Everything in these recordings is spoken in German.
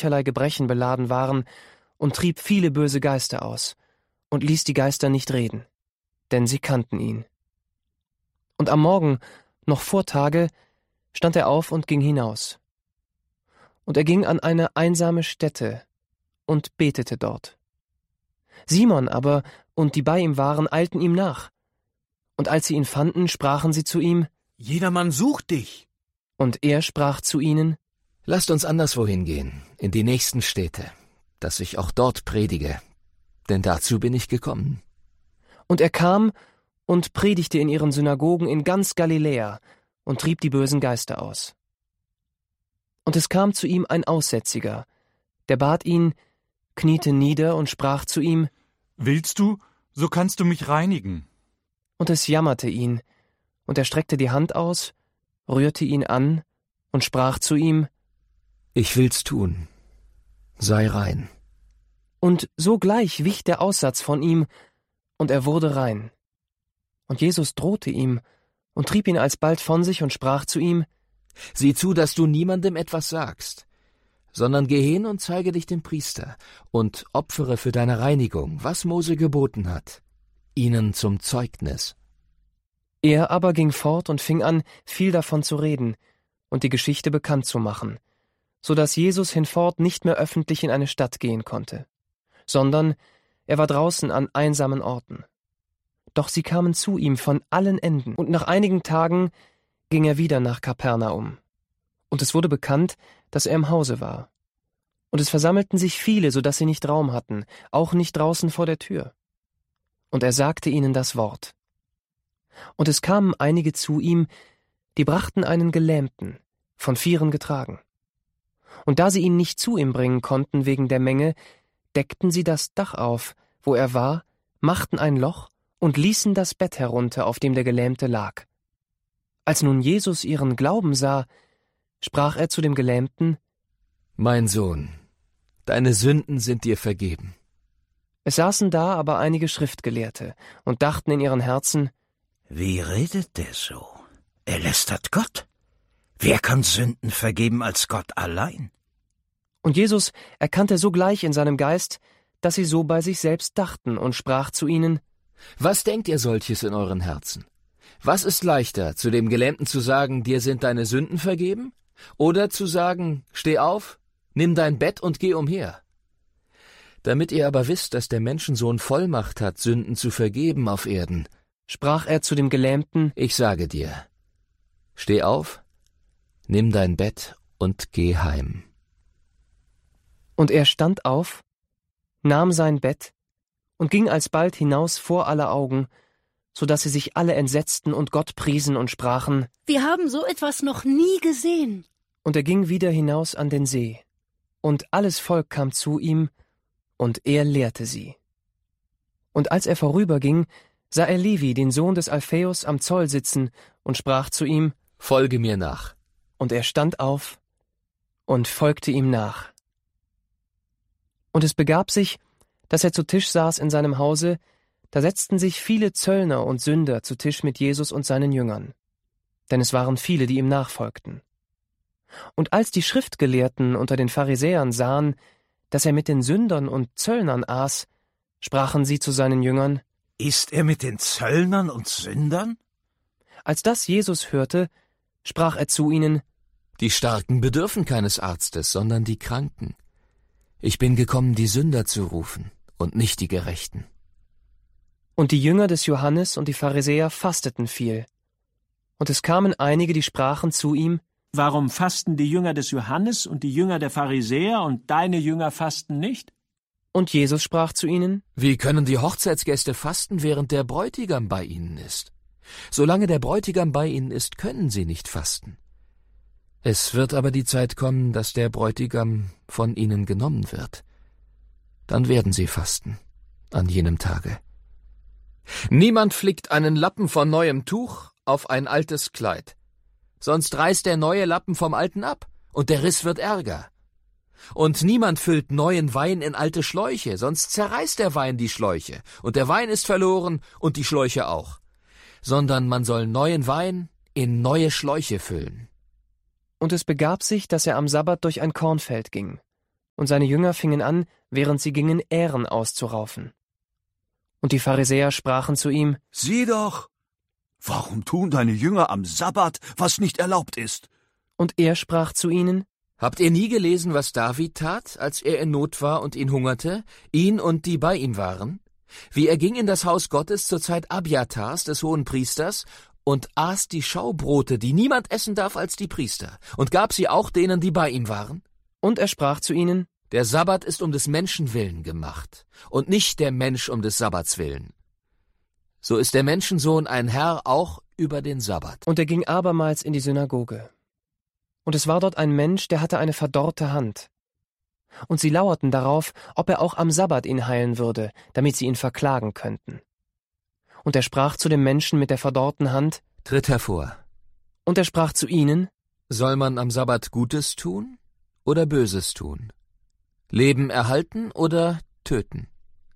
mancherlei Gebrechen beladen waren, und trieb viele böse Geister aus und ließ die Geister nicht reden, denn sie kannten ihn. Und am Morgen, noch vor Tage, stand er auf und ging hinaus. Und er ging an eine einsame Stätte und betete dort. Simon aber und die bei ihm waren, eilten ihm nach. Und als sie ihn fanden, sprachen sie zu ihm: Jedermann sucht dich. Und er sprach zu ihnen: Lasst uns anderswohin gehen, in die nächsten Städte, dass ich auch dort predige, denn dazu bin ich gekommen. Und er kam und predigte in ihren Synagogen in ganz Galiläa und trieb die bösen Geister aus. Und es kam zu ihm ein Aussätziger, der bat ihn, kniete nieder und sprach zu ihm: Willst du, so kannst du mich reinigen. Und es jammerte ihn, und er streckte die Hand aus, rührte ihn an und sprach zu ihm: Ich will's tun, sei rein. Und sogleich wich der Aussatz von ihm, und er wurde rein. Und Jesus drohte ihm und trieb ihn alsbald von sich und sprach zu ihm: Sieh zu, dass du niemandem etwas sagst, sondern geh hin und zeige dich dem Priester und opfere für deine Reinigung, was Mose geboten hat, ihnen zum Zeugnis. Er aber ging fort und fing an, viel davon zu reden und die Geschichte bekannt zu machen, so dass Jesus hinfort nicht mehr öffentlich in eine Stadt gehen konnte, sondern er war draußen an einsamen Orten. Doch sie kamen zu ihm von allen Enden, und nach einigen Tagen ging er wieder nach Kapernaum. Und es wurde bekannt, dass er im Hause war. Und es versammelten sich viele, so dass sie nicht Raum hatten, auch nicht draußen vor der Tür. Und er sagte ihnen das Wort. Und es kamen einige zu ihm, die brachten einen Gelähmten, von Vieren getragen. Und da sie ihn nicht zu ihm bringen konnten wegen der Menge, deckten sie das Dach auf, wo er war, machten ein Loch und ließen das Bett herunter, auf dem der Gelähmte lag. Als nun Jesus ihren Glauben sah, sprach er zu dem Gelähmten: Mein Sohn, deine Sünden sind dir vergeben. Es saßen da aber einige Schriftgelehrte und dachten in ihren Herzen: Wie redet der so? Er lästert Gott. Wer kann Sünden vergeben als Gott allein? Und Jesus erkannte sogleich in seinem Geist, dass sie so bei sich selbst dachten, und sprach zu ihnen: Was denkt ihr solches in euren Herzen? Was ist leichter, zu dem Gelähmten zu sagen, dir sind deine Sünden vergeben? Oder zu sagen, steh auf, nimm dein Bett und geh umher? Damit ihr aber wisst, dass der Menschensohn Vollmacht hat, Sünden zu vergeben auf Erden, sprach er zu dem Gelähmten: Ich sage dir, steh auf, nimm dein Bett und geh heim. Und er stand auf, nahm sein Bett und ging alsbald hinaus vor aller Augen, so dass sie sich alle entsetzten und Gott priesen und sprachen: Wir haben so etwas noch nie gesehen. Und er ging wieder hinaus an den See, und alles Volk kam zu ihm, und er lehrte sie. Und als er vorüberging, sah er Levi, den Sohn des Alphaeus, am Zoll sitzen, und sprach zu ihm: Folge mir nach. Und er stand auf und folgte ihm nach. Und es begab sich, dass er zu Tisch saß in seinem Hause, da setzten sich viele Zöllner und Sünder zu Tisch mit Jesus und seinen Jüngern. Denn es waren viele, die ihm nachfolgten. Und als die Schriftgelehrten unter den Pharisäern sahen, dass er mit den Sündern und Zöllnern aß, sprachen sie zu seinen Jüngern: Isst er mit den Zöllnern und Sündern? Als das Jesus hörte, sprach er zu ihnen: Die Starken bedürfen keines Arztes, sondern die Kranken. Ich bin gekommen, die Sünder zu rufen und nicht die Gerechten. Und die Jünger des Johannes und die Pharisäer fasteten viel. Und es kamen einige, die sprachen zu ihm: Warum fasten die Jünger des Johannes und die Jünger der Pharisäer und deine Jünger fasten nicht? Und Jesus sprach zu ihnen: Wie können die Hochzeitsgäste fasten, während der Bräutigam bei ihnen ist? Solange der Bräutigam bei ihnen ist, können sie nicht fasten. Es wird aber die Zeit kommen, dass der Bräutigam von ihnen genommen wird. Dann werden sie fasten, an jenem Tage. Niemand flickt einen Lappen von neuem Tuch auf ein altes Kleid. Sonst reißt der neue Lappen vom alten ab, und der Riss wird ärger. Und niemand füllt neuen Wein in alte Schläuche, sonst zerreißt der Wein die Schläuche, und der Wein ist verloren und die Schläuche auch. Sondern man soll neuen Wein in neue Schläuche füllen. Und es begab sich, dass er am Sabbat durch ein Kornfeld ging. Und seine Jünger fingen an, während sie gingen, Ähren auszuraufen. Und die Pharisäer sprachen zu ihm: Sieh doch, warum tun deine Jünger am Sabbat, was nicht erlaubt ist? Und er sprach zu ihnen: Habt ihr nie gelesen, was David tat, als er in Not war und ihn hungerte, ihn und die bei ihm waren? Wie er ging in das Haus Gottes zur Zeit Abiathars, des Hohenpriesters, und aß die Schaubrote, die niemand essen darf als die Priester, und gab sie auch denen, die bei ihm waren? Und er sprach zu ihnen: Der Sabbat ist um des Menschen willen gemacht, und nicht der Mensch um des Sabbats willen. So ist der Menschensohn ein Herr auch über den Sabbat. Und er ging abermals in die Synagoge. Und es war dort ein Mensch, der hatte eine verdorrte Hand. Und sie lauerten darauf, ob er auch am Sabbat ihn heilen würde, damit sie ihn verklagen könnten. Und er sprach zu dem Menschen mit der verdorrten Hand: Tritt hervor. Und er sprach zu ihnen: Soll man am Sabbat Gutes tun oder Böses tun? Leben erhalten oder töten?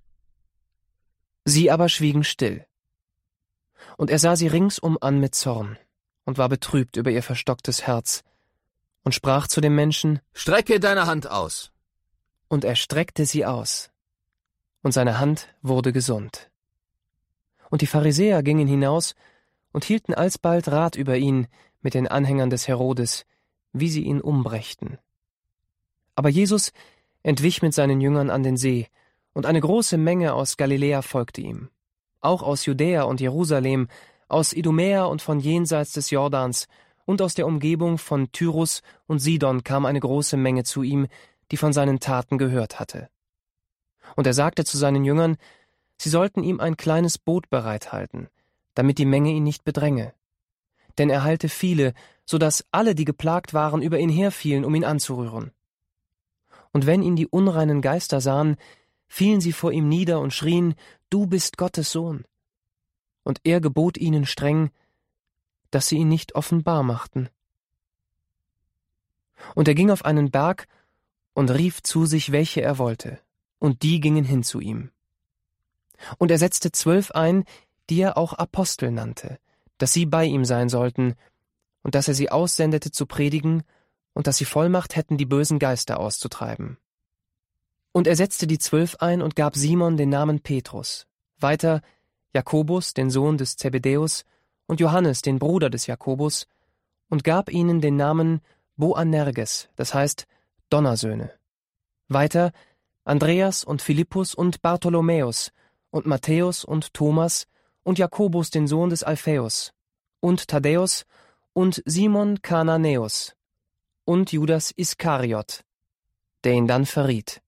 Sie aber schwiegen still. Und er sah sie ringsum an mit Zorn und war betrübt über ihr verstocktes Herz und sprach zu dem Menschen: Strecke deine Hand aus. Und er streckte sie aus, und seine Hand wurde gesund. Und die Pharisäer gingen hinaus und hielten alsbald Rat über ihn mit den Anhängern des Herodes, wie sie ihn umbrächten. Aber Jesus entwich mit seinen Jüngern an den See, und eine große Menge aus Galiläa folgte ihm. Auch aus Judäa und Jerusalem, aus Idumäa und von jenseits des Jordans und aus der Umgebung von Tyrus und Sidon kam eine große Menge zu ihm, die von seinen Taten gehört hatte. Und er sagte zu seinen Jüngern, sie sollten ihm ein kleines Boot bereithalten, damit die Menge ihn nicht bedränge. Denn er heilte viele, so dass alle, die geplagt waren, über ihn herfielen, um ihn anzurühren. Und wenn ihn die unreinen Geister sahen, fielen sie vor ihm nieder und schrien: Du bist Gottes Sohn. Und er gebot ihnen streng, dass sie ihn nicht offenbar machten. Und er ging auf einen Berg und rief zu sich, welche er wollte, und die gingen hin zu ihm. Und er setzte 12 ein, die er auch Apostel nannte, dass sie bei ihm sein sollten, und dass er sie aussendete zu predigen, und dass sie Vollmacht hätten, die bösen Geister auszutreiben. Und er setzte die 12 ein und gab Simon den Namen Petrus, weiter Jakobus, den Sohn des Zebedäus, und Johannes, den Bruder des Jakobus, und gab ihnen den Namen Boanerges, das heißt Donnersöhne. Weiter Andreas und Philippus und Bartholomäus und Matthäus und Thomas und Jakobus, den Sohn des Alphaeus, und Thaddäus und Simon Kananäus und Judas Iskariot, der ihn dann verriet.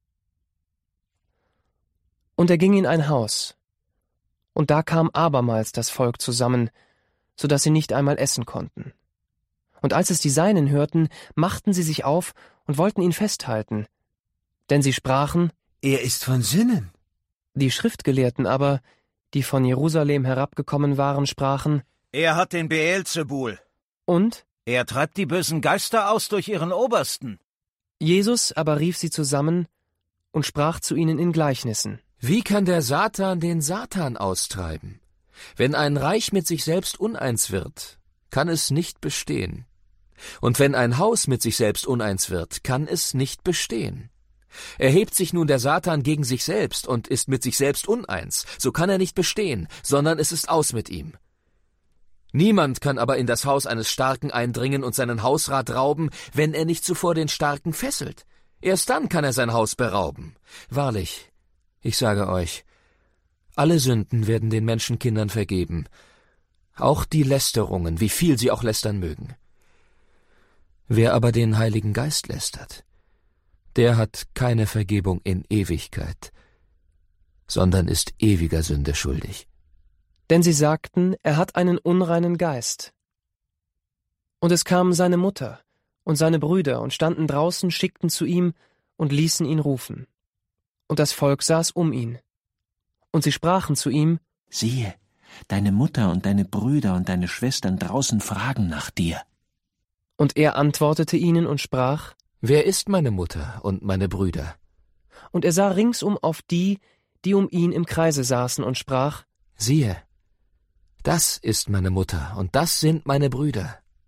Und er ging in ein Haus, und da kam abermals das Volk zusammen, so dass sie nicht einmal essen konnten. Und als es die Seinen hörten, machten sie sich auf und wollten ihn festhalten, denn sie sprachen: Er ist von Sinnen. Die Schriftgelehrten aber, die von Jerusalem herabgekommen waren, sprachen: Er hat den Beelzebul. Und Er treibt die bösen Geister aus durch ihren Obersten. Jesus aber rief sie zusammen und sprach zu ihnen in Gleichnissen: Wie kann der Satan den Satan austreiben? Wenn ein Reich mit sich selbst uneins wird, kann es nicht bestehen. Und wenn ein Haus mit sich selbst uneins wird, kann es nicht bestehen. Erhebt sich nun der Satan gegen sich selbst und ist mit sich selbst uneins, so kann er nicht bestehen, sondern es ist aus mit ihm. Niemand kann aber in das Haus eines Starken eindringen und seinen Hausrat rauben, wenn er nicht zuvor den Starken fesselt. Erst dann kann er sein Haus berauben. Wahrlich, ich sage euch, alle Sünden werden den Menschenkindern vergeben, auch die Lästerungen, wie viel sie auch lästern mögen. Wer aber den Heiligen Geist lästert, der hat keine Vergebung in Ewigkeit, sondern ist ewiger Sünde schuldig. Denn sie sagten, er hat einen unreinen Geist. Und es kamen seine Mutter und seine Brüder und standen draußen, schickten zu ihm und ließen ihn rufen. Und das Volk saß um ihn. Und sie sprachen zu ihm: Siehe, deine Mutter und deine Brüder und deine Schwestern draußen fragen nach dir. Und er antwortete ihnen und sprach: Wer ist meine Mutter und meine Brüder? Und er sah ringsum auf die, die um ihn im Kreise saßen, und sprach: Siehe, das ist meine Mutter und das sind meine Brüder.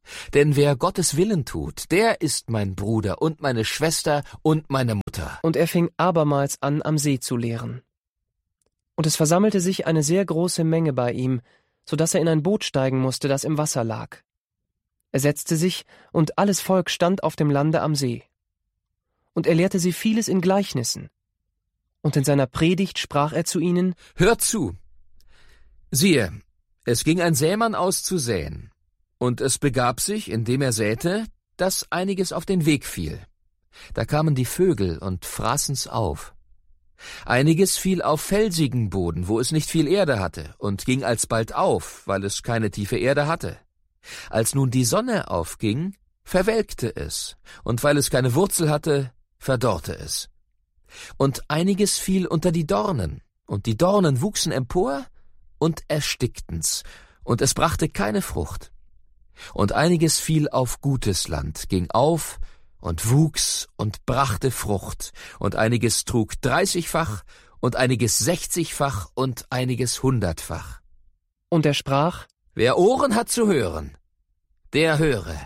Denn wer Gottes Willen tut, der ist mein Bruder und meine Schwester und meine Mutter. Und er fing abermals an, am See zu lehren. Und es versammelte sich eine sehr große Menge bei ihm, so dass er in ein Boot steigen musste, das im Wasser lag. Er setzte sich, und alles Volk stand auf dem Lande am See. Und er lehrte sie vieles in Gleichnissen. Und in seiner Predigt sprach er zu ihnen: Hört zu! Siehe, es ging ein Sämann aus zu säen. Und es begab sich, indem er säte, dass einiges auf den Weg fiel. Da kamen die Vögel und fraßen's auf. Einiges fiel auf felsigen Boden, wo es nicht viel Erde hatte, und ging alsbald auf, weil es keine tiefe Erde hatte. Als nun die Sonne aufging, verwelkte es, und weil es keine Wurzel hatte, verdorrte es. Und einiges fiel unter die Dornen, und die Dornen wuchsen empor und erstickten's, und es brachte keine Frucht. Und einiges fiel auf gutes Land, ging auf und wuchs und brachte Frucht, und einiges trug 30-fach, und einiges 60-fach, und einiges 100-fach. Und er sprach: Wer Ohren hat zu hören, der höre.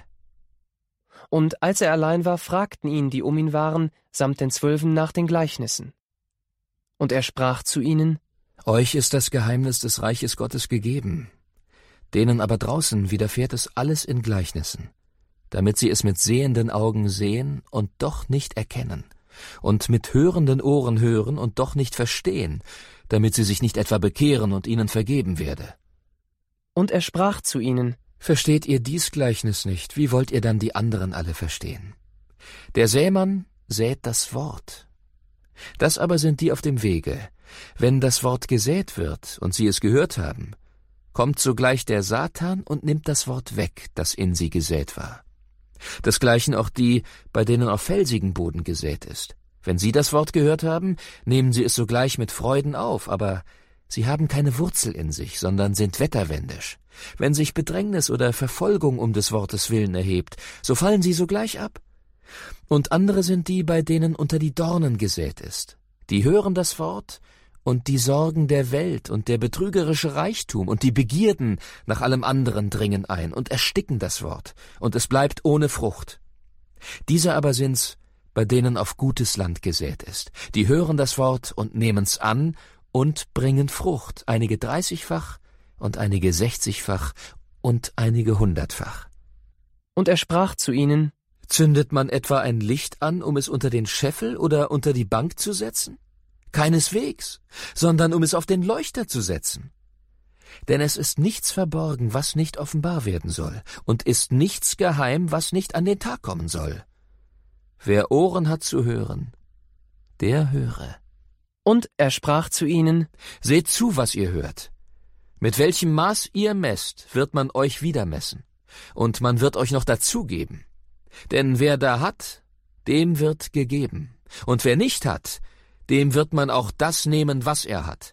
Und als er allein war, fragten ihn, die um ihn waren, samt den 12 nach den Gleichnissen. Und er sprach zu ihnen: Euch ist das Geheimnis des Reiches Gottes gegeben. Denen aber draußen widerfährt es alles in Gleichnissen, damit sie es mit sehenden Augen sehen und doch nicht erkennen, und mit hörenden Ohren hören und doch nicht verstehen, damit sie sich nicht etwa bekehren und ihnen vergeben werde. Und er sprach zu ihnen: Versteht ihr dies Gleichnis nicht, wie wollt ihr dann die anderen alle verstehen? Der Sämann sät das Wort. Das aber sind die auf dem Wege. Wenn das Wort gesät wird und sie es gehört haben, kommt sogleich der Satan und nimmt das Wort weg, das in sie gesät war. Desgleichen auch die, bei denen auf felsigen Boden gesät ist. Wenn sie das Wort gehört haben, nehmen sie es sogleich mit Freuden auf, aber sie haben keine Wurzel in sich, sondern sind wetterwendisch. Wenn sich Bedrängnis oder Verfolgung um des Wortes willen erhebt, so fallen sie sogleich ab. Und andere sind die, bei denen unter die Dornen gesät ist. Die hören das Wort, und die Sorgen der Welt und der betrügerische Reichtum und die Begierden nach allem anderen dringen ein und ersticken das Wort, und es bleibt ohne Frucht. Diese aber sind's, bei denen auf gutes Land gesät ist. Die hören das Wort und nehmen's an und bringen Frucht, einige 30-fach und einige 60-fach und einige 100-fach. Und er sprach zu ihnen: Zündet man etwa ein Licht an, um es unter den Scheffel oder unter die Bank zu setzen? Keineswegs, sondern um es auf den Leuchter zu setzen. Denn es ist nichts verborgen, was nicht offenbar werden soll, und ist nichts geheim, was nicht an den Tag kommen soll. Wer Ohren hat zu hören, der höre. Und er sprach zu ihnen: Seht zu, was ihr hört. Mit welchem Maß ihr messt, wird man euch wieder messen, und man wird euch noch dazugeben. Denn wer da hat, dem wird gegeben, und wer nicht hat, dem wird man auch das nehmen, was er hat.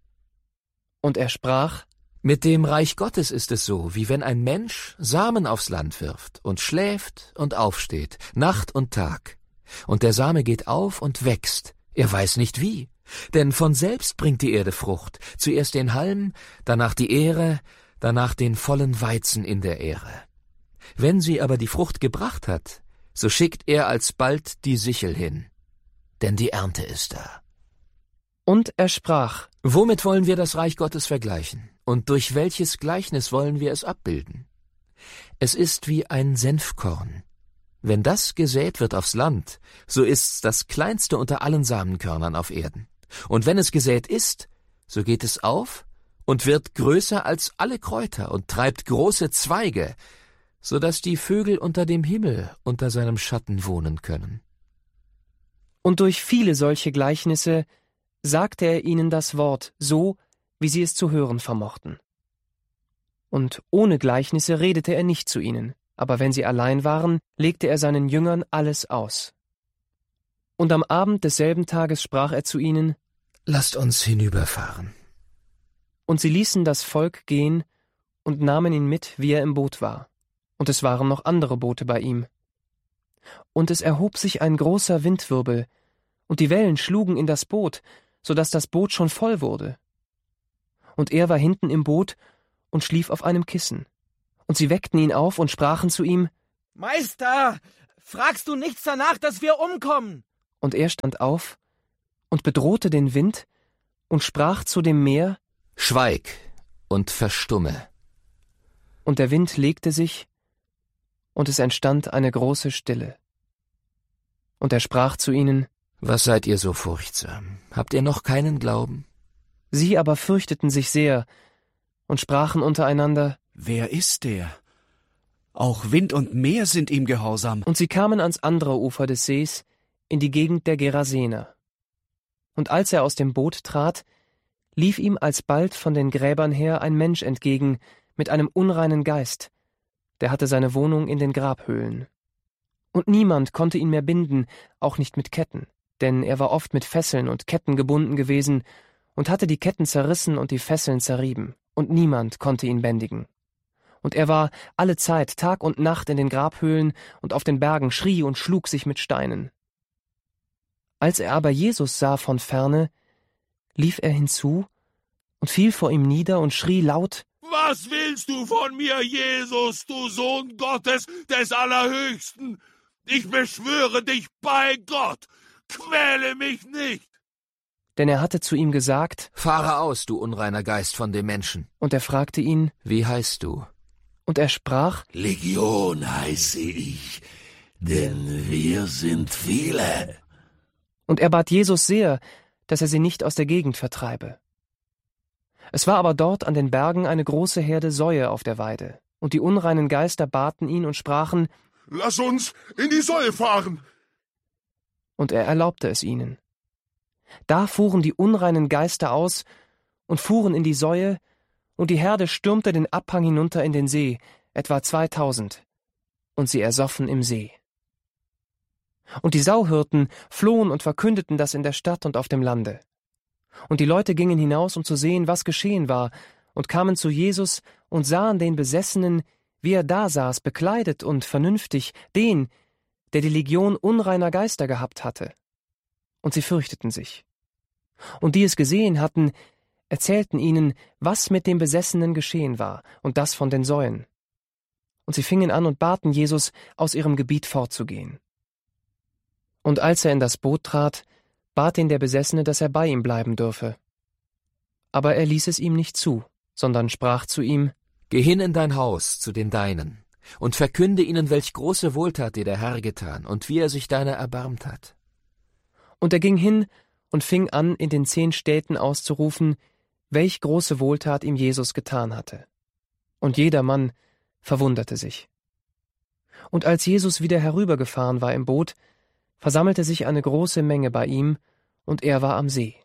Und er sprach: Mit dem Reich Gottes ist es so, wie wenn ein Mensch Samen aufs Land wirft und schläft und aufsteht, Nacht und Tag. Und der Same geht auf und wächst, er weiß nicht wie, denn von selbst bringt die Erde Frucht, zuerst den Halm, danach die Ähre, danach den vollen Weizen in der Ähre. Wenn sie aber die Frucht gebracht hat, so schickt er alsbald die Sichel hin. Denn die Ernte ist da. Und er sprach: Womit wollen wir das Reich Gottes vergleichen? Und durch welches Gleichnis wollen wir es abbilden? Es ist wie ein Senfkorn. Wenn das gesät wird aufs Land, so ist's das kleinste unter allen Samenkörnern auf Erden. Und wenn es gesät ist, so geht es auf und wird größer als alle Kräuter und treibt große Zweige, so dass die Vögel unter dem Himmel unter seinem Schatten wohnen können. Und durch viele solche Gleichnisse sagte er ihnen das Wort, so wie sie es zu hören vermochten. Und ohne Gleichnisse redete er nicht zu ihnen, aber wenn sie allein waren, legte er seinen Jüngern alles aus. Und am Abend desselben Tages sprach er zu ihnen: Lasst uns hinüberfahren. Und sie ließen das Volk gehen und nahmen ihn mit, wie er im Boot war. Und es waren noch andere Boote bei ihm. Und es erhob sich ein großer Windwirbel, und die Wellen schlugen in das Boot, so dass das Boot schon voll wurde. Und er war hinten im Boot und schlief auf einem Kissen. Und sie weckten ihn auf und sprachen zu ihm: Meister, fragst du nichts danach, dass wir umkommen? Und er stand auf und bedrohte den Wind und sprach zu dem Meer: Schweig und verstumme. Und der Wind legte sich, und es entstand eine große Stille. Und er sprach zu ihnen: Was seid ihr so furchtsam? Habt ihr noch keinen Glauben? Sie aber fürchteten sich sehr und sprachen untereinander: Wer ist der? Auch Wind und Meer sind ihm gehorsam. Und sie kamen ans andere Ufer des Sees, in die Gegend der Gerasener. Und als er aus dem Boot trat, lief ihm alsbald von den Gräbern her ein Mensch entgegen, mit einem unreinen Geist, der hatte seine Wohnung in den Grabhöhlen. Und niemand konnte ihn mehr binden, auch nicht mit Ketten, denn er war oft mit Fesseln und Ketten gebunden gewesen und hatte die Ketten zerrissen und die Fesseln zerrieben, und niemand konnte ihn bändigen. Und er war allezeit Tag und Nacht in den Grabhöhlen und auf den Bergen, schrie und schlug sich mit Steinen. Als er aber Jesus sah von ferne, lief er hinzu und fiel vor ihm nieder und schrie laut: Was willst du von mir, Jesus, du Sohn Gottes, des Allerhöchsten? Ich beschwöre dich bei Gott, quäle mich nicht! Denn er hatte zu ihm gesagt: Fahre aus, du unreiner Geist von dem Menschen. Und er fragte ihn: Wie heißt du? Und er sprach: Legion heiße ich, denn wir sind viele. Und er bat Jesus sehr, dass er sie nicht aus der Gegend vertreibe. Es war aber dort an den Bergen eine große Herde Säue auf der Weide, und die unreinen Geister baten ihn und sprachen: Lass uns in die Säue fahren. Und er erlaubte es ihnen. Da fuhren die unreinen Geister aus und fuhren in die Säue, und die Herde stürmte den Abhang hinunter in den See, etwa 2000, und sie ersoffen im See. Und die Sauhirten flohen und verkündeten das in der Stadt und auf dem Lande. Und die Leute gingen hinaus, um zu sehen, was geschehen war, und kamen zu Jesus und sahen den Besessenen, wie er dasaß, bekleidet und vernünftig, den, der die Legion unreiner Geister gehabt hatte. Und sie fürchteten sich. Und die es gesehen hatten, erzählten ihnen, was mit dem Besessenen geschehen war, und das von den Säuen. Und sie fingen an und baten Jesus, aus ihrem Gebiet fortzugehen. Und als er in das Boot trat, bat ihn der Besessene, dass er bei ihm bleiben dürfe. Aber er ließ es ihm nicht zu, sondern sprach zu ihm: Geh hin in dein Haus zu den Deinen und verkünde ihnen, welch große Wohltat dir der Herr getan und wie er sich deiner erbarmt hat. Und er ging hin und fing an, in den 10 Städten auszurufen, welch große Wohltat ihm Jesus getan hatte. Und jedermann verwunderte sich. Und als Jesus wieder herübergefahren war im Boot, versammelte sich eine große Menge bei ihm, und er war am See.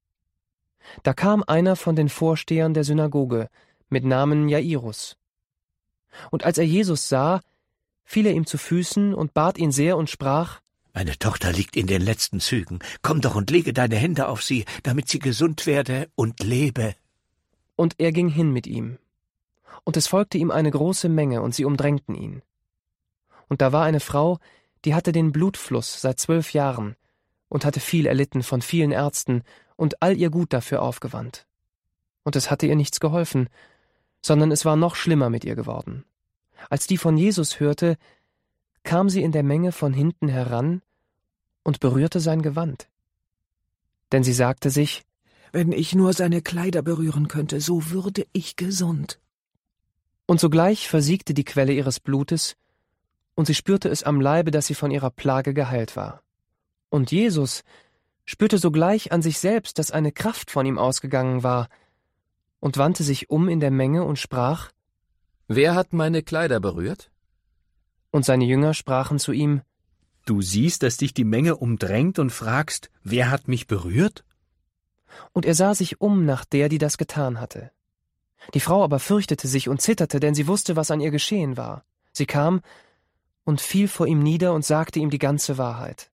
Da kam einer von den Vorstehern der Synagoge mit Namen Jairus. Und als er Jesus sah, fiel er ihm zu Füßen und bat ihn sehr und sprach: Meine Tochter liegt in den letzten Zügen. Komm doch und lege deine Hände auf sie, damit sie gesund werde und lebe. Und er ging hin mit ihm. Und es folgte ihm eine große Menge, und sie umdrängten ihn. Und da war eine Frau, die hatte den Blutfluss seit 12 Jahren und hatte viel erlitten von vielen Ärzten und all ihr Gut dafür aufgewandt. Und es hatte ihr nichts geholfen, sondern es war noch schlimmer mit ihr geworden. Als die von Jesus hörte, kam sie in der Menge von hinten heran und berührte sein Gewand. Denn sie sagte sich: Wenn ich nur seine Kleider berühren könnte, so würde ich gesund. Und sogleich versiegte die Quelle ihres Blutes, und sie spürte es am Leibe, dass sie von ihrer Plage geheilt war. Und Jesus spürte sogleich an sich selbst, dass eine Kraft von ihm ausgegangen war, und wandte sich um in der Menge und sprach: Wer hat meine Kleider berührt? Und seine Jünger sprachen zu ihm: Du siehst, dass dich die Menge umdrängt und fragst, wer hat mich berührt? Und er sah sich um nach der, die das getan hatte. Die Frau aber fürchtete sich und zitterte, denn sie wusste, was an ihr geschehen war. Sie kam und fiel vor ihm nieder und sagte ihm die ganze Wahrheit.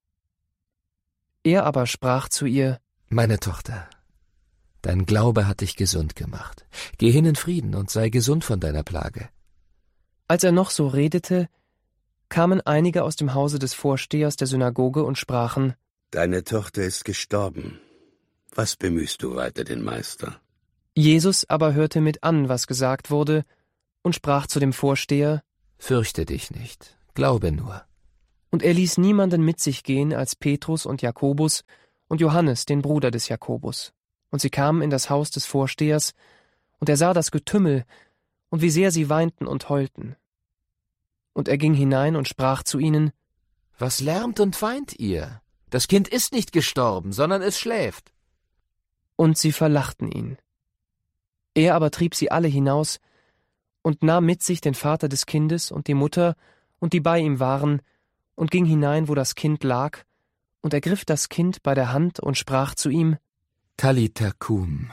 Er aber sprach zu ihr: Meine Tochter, dein Glaube hat dich gesund gemacht. Geh hin in Frieden und sei gesund von deiner Plage. Als er noch so redete, kamen einige aus dem Hause des Vorstehers der Synagoge und sprachen: Deine Tochter ist gestorben. Was bemühst du weiter den Meister? Jesus aber hörte mit an, was gesagt wurde, und sprach zu dem Vorsteher: »Fürchte dich nicht, glaube nur.« Und er ließ niemanden mit sich gehen als Petrus und Jakobus und Johannes, den Bruder des Jakobus. Und sie kamen in das Haus des Vorstehers, und er sah das Getümmel und wie sehr sie weinten und heulten. Und er ging hinein und sprach zu ihnen: »Was lärmt und weint ihr? Das Kind ist nicht gestorben, sondern es schläft.« Und sie verlachten ihn. Er aber trieb sie alle hinaus und nahm mit sich den Vater des Kindes und die Mutter und die bei ihm waren und ging hinein, wo das Kind lag, und ergriff das Kind bei der Hand und sprach zu ihm: Talita kum.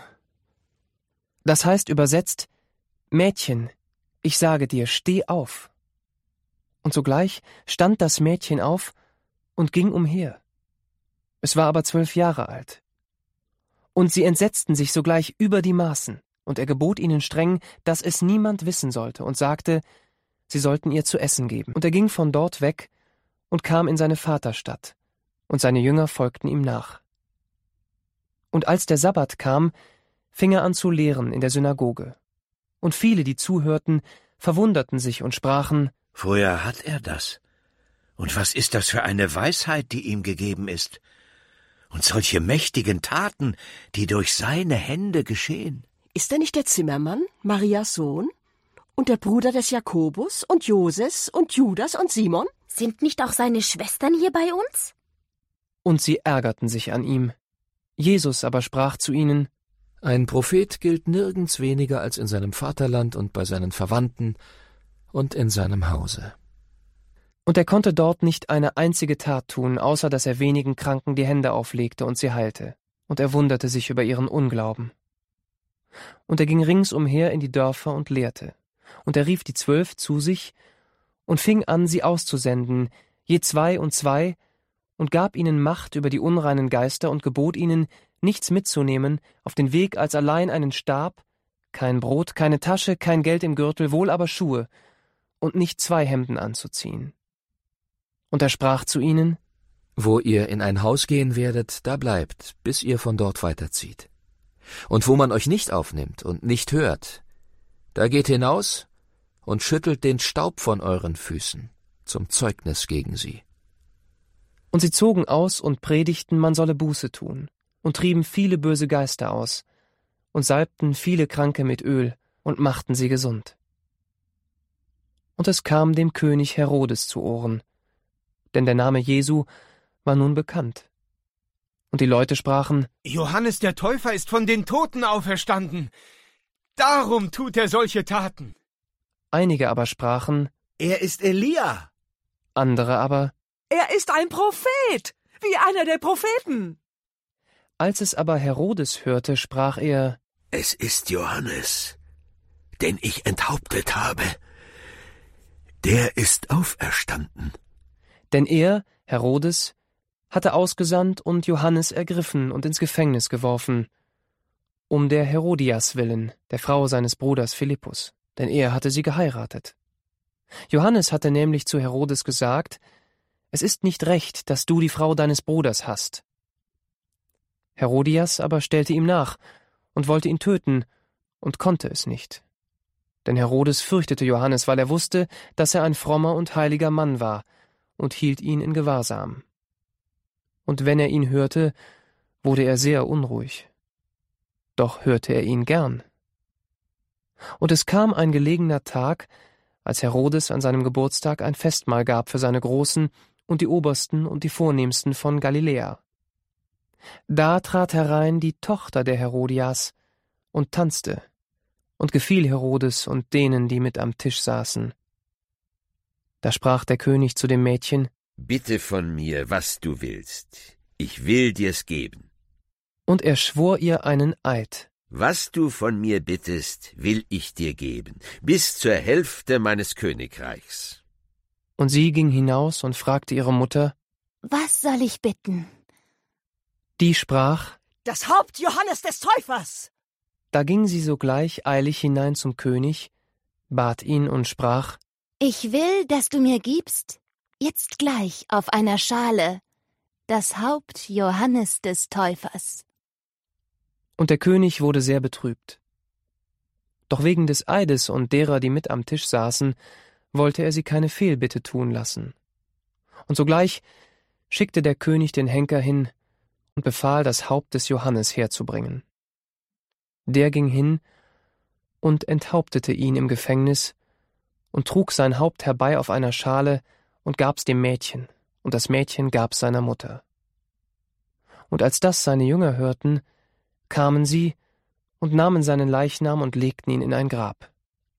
Das heißt übersetzt: Mädchen, ich sage dir, steh auf. Und sogleich stand das Mädchen auf und ging umher. Es war aber 12 Jahre alt. Und sie entsetzten sich sogleich über die Maßen, und er gebot ihnen streng, dass es niemand wissen sollte, und sagte, sie sollten ihr zu essen geben. Und er ging von dort weg und kam in seine Vaterstadt, und seine Jünger folgten ihm nach. Und als der Sabbat kam, fing er an zu lehren in der Synagoge. Und viele, die zuhörten, verwunderten sich und sprachen: Woher hat er das? Und was ist das für eine Weisheit, die ihm gegeben ist? Und solche mächtigen Taten, die durch seine Hände geschehen. Ist er nicht der Zimmermann, Marias Sohn? Und der Bruder des Jakobus und Joses und Judas und Simon? Sind nicht auch seine Schwestern hier bei uns? Und sie ärgerten sich an ihm. Jesus aber sprach zu ihnen: Ein Prophet gilt nirgends weniger als in seinem Vaterland und bei seinen Verwandten und in seinem Hause. Und er konnte dort nicht eine einzige Tat tun, außer dass er wenigen Kranken die Hände auflegte und sie heilte. Und er wunderte sich über ihren Unglauben. Und er ging ringsumher in die Dörfer und lehrte. Und er rief die 12 zu sich und fing an, sie auszusenden, je 2 und 2, und gab ihnen Macht über die unreinen Geister und gebot ihnen, nichts mitzunehmen, auf den Weg als allein einen Stab, kein Brot, keine Tasche, kein Geld im Gürtel, wohl aber Schuhe, und nicht 2 Hemden anzuziehen. Und er sprach zu ihnen: Wo ihr in ein Haus gehen werdet, da bleibt, bis ihr von dort weiterzieht. Und wo man euch nicht aufnimmt und nicht hört, da geht hinaus und schüttelt den Staub von euren Füßen zum Zeugnis gegen sie. Und sie zogen aus und predigten, man solle Buße tun, und trieben viele böse Geister aus, und salbten viele Kranke mit Öl und machten sie gesund. Und es kam dem König Herodes zu Ohren, denn der Name Jesu war nun bekannt. Und die Leute sprachen: Johannes der Täufer ist von den Toten auferstanden. Darum tut er solche Taten. Einige aber sprachen: Er ist Elia. Andere aber: Er ist ein Prophet, wie einer der Propheten. Als es aber Herodes hörte, sprach er: Es ist Johannes, den ich enthauptet habe. Der ist auferstanden. Denn er, Herodes, hatte ausgesandt und Johannes ergriffen und ins Gefängnis geworfen, um der Herodias willen, der Frau seines Bruders Philippus, denn er hatte sie geheiratet. Johannes hatte nämlich zu Herodes gesagt: Es ist nicht recht, dass du die Frau deines Bruders hast. Herodias aber stellte ihm nach und wollte ihn töten und konnte es nicht. Denn Herodes fürchtete Johannes, weil er wusste, dass er ein frommer und heiliger Mann war, und hielt ihn in Gewahrsam. Und wenn er ihn hörte, wurde er sehr unruhig. Doch hörte er ihn gern. Und es kam ein gelegener Tag, als Herodes an seinem Geburtstag ein Festmahl gab für seine Großen und die Obersten und die Vornehmsten von Galiläa. Da trat herein die Tochter der Herodias und tanzte und gefiel Herodes und denen, die mit am Tisch saßen. Da sprach der König zu dem Mädchen: Bitte von mir, was du willst. Ich will dir's geben. Und er schwor ihr einen Eid. Was du von mir bittest, will ich dir geben, bis zur Hälfte meines Königreichs. Und sie ging hinaus und fragte ihre Mutter: Was soll ich bitten? Die sprach: Das Haupt Johannes des Täufers. Da ging sie sogleich eilig hinein zum König, bat ihn und sprach: Ich will, dass du mir gibst, jetzt gleich auf einer Schale, das Haupt Johannes des Täufers. Und der König wurde sehr betrübt. Doch wegen des Eides und derer, die mit am Tisch saßen, wollte er sie keine Fehlbitte tun lassen. Und sogleich schickte der König den Henker hin und befahl, das Haupt des Johannes herzubringen. Der ging hin und enthauptete ihn im Gefängnis und trug sein Haupt herbei auf einer Schale und gab's dem Mädchen, und das Mädchen gab's seiner Mutter. Und als das seine Jünger hörten, kamen sie und nahmen seinen Leichnam und legten ihn in ein Grab.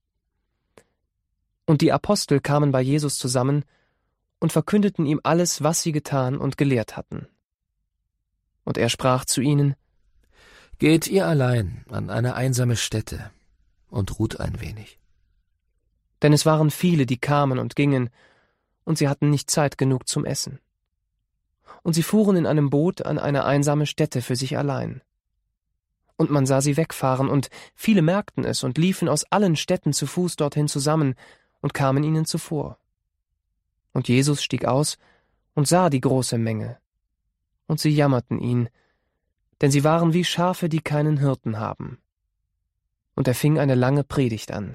Und die Apostel kamen bei Jesus zusammen und verkündeten ihm alles, was sie getan und gelehrt hatten. Und er sprach zu ihnen: Geht ihr allein an eine einsame Stätte und ruht ein wenig. Denn es waren viele, die kamen und gingen, und sie hatten nicht Zeit genug zum Essen. Und sie fuhren in einem Boot an eine einsame Stätte für sich allein. Und man sah sie wegfahren, und viele merkten es und liefen aus allen Städten zu Fuß dorthin zusammen und kamen ihnen zuvor. Und Jesus stieg aus und sah die große Menge. Und sie jammerten ihn, denn sie waren wie Schafe, die keinen Hirten haben. Und er fing eine lange Predigt an.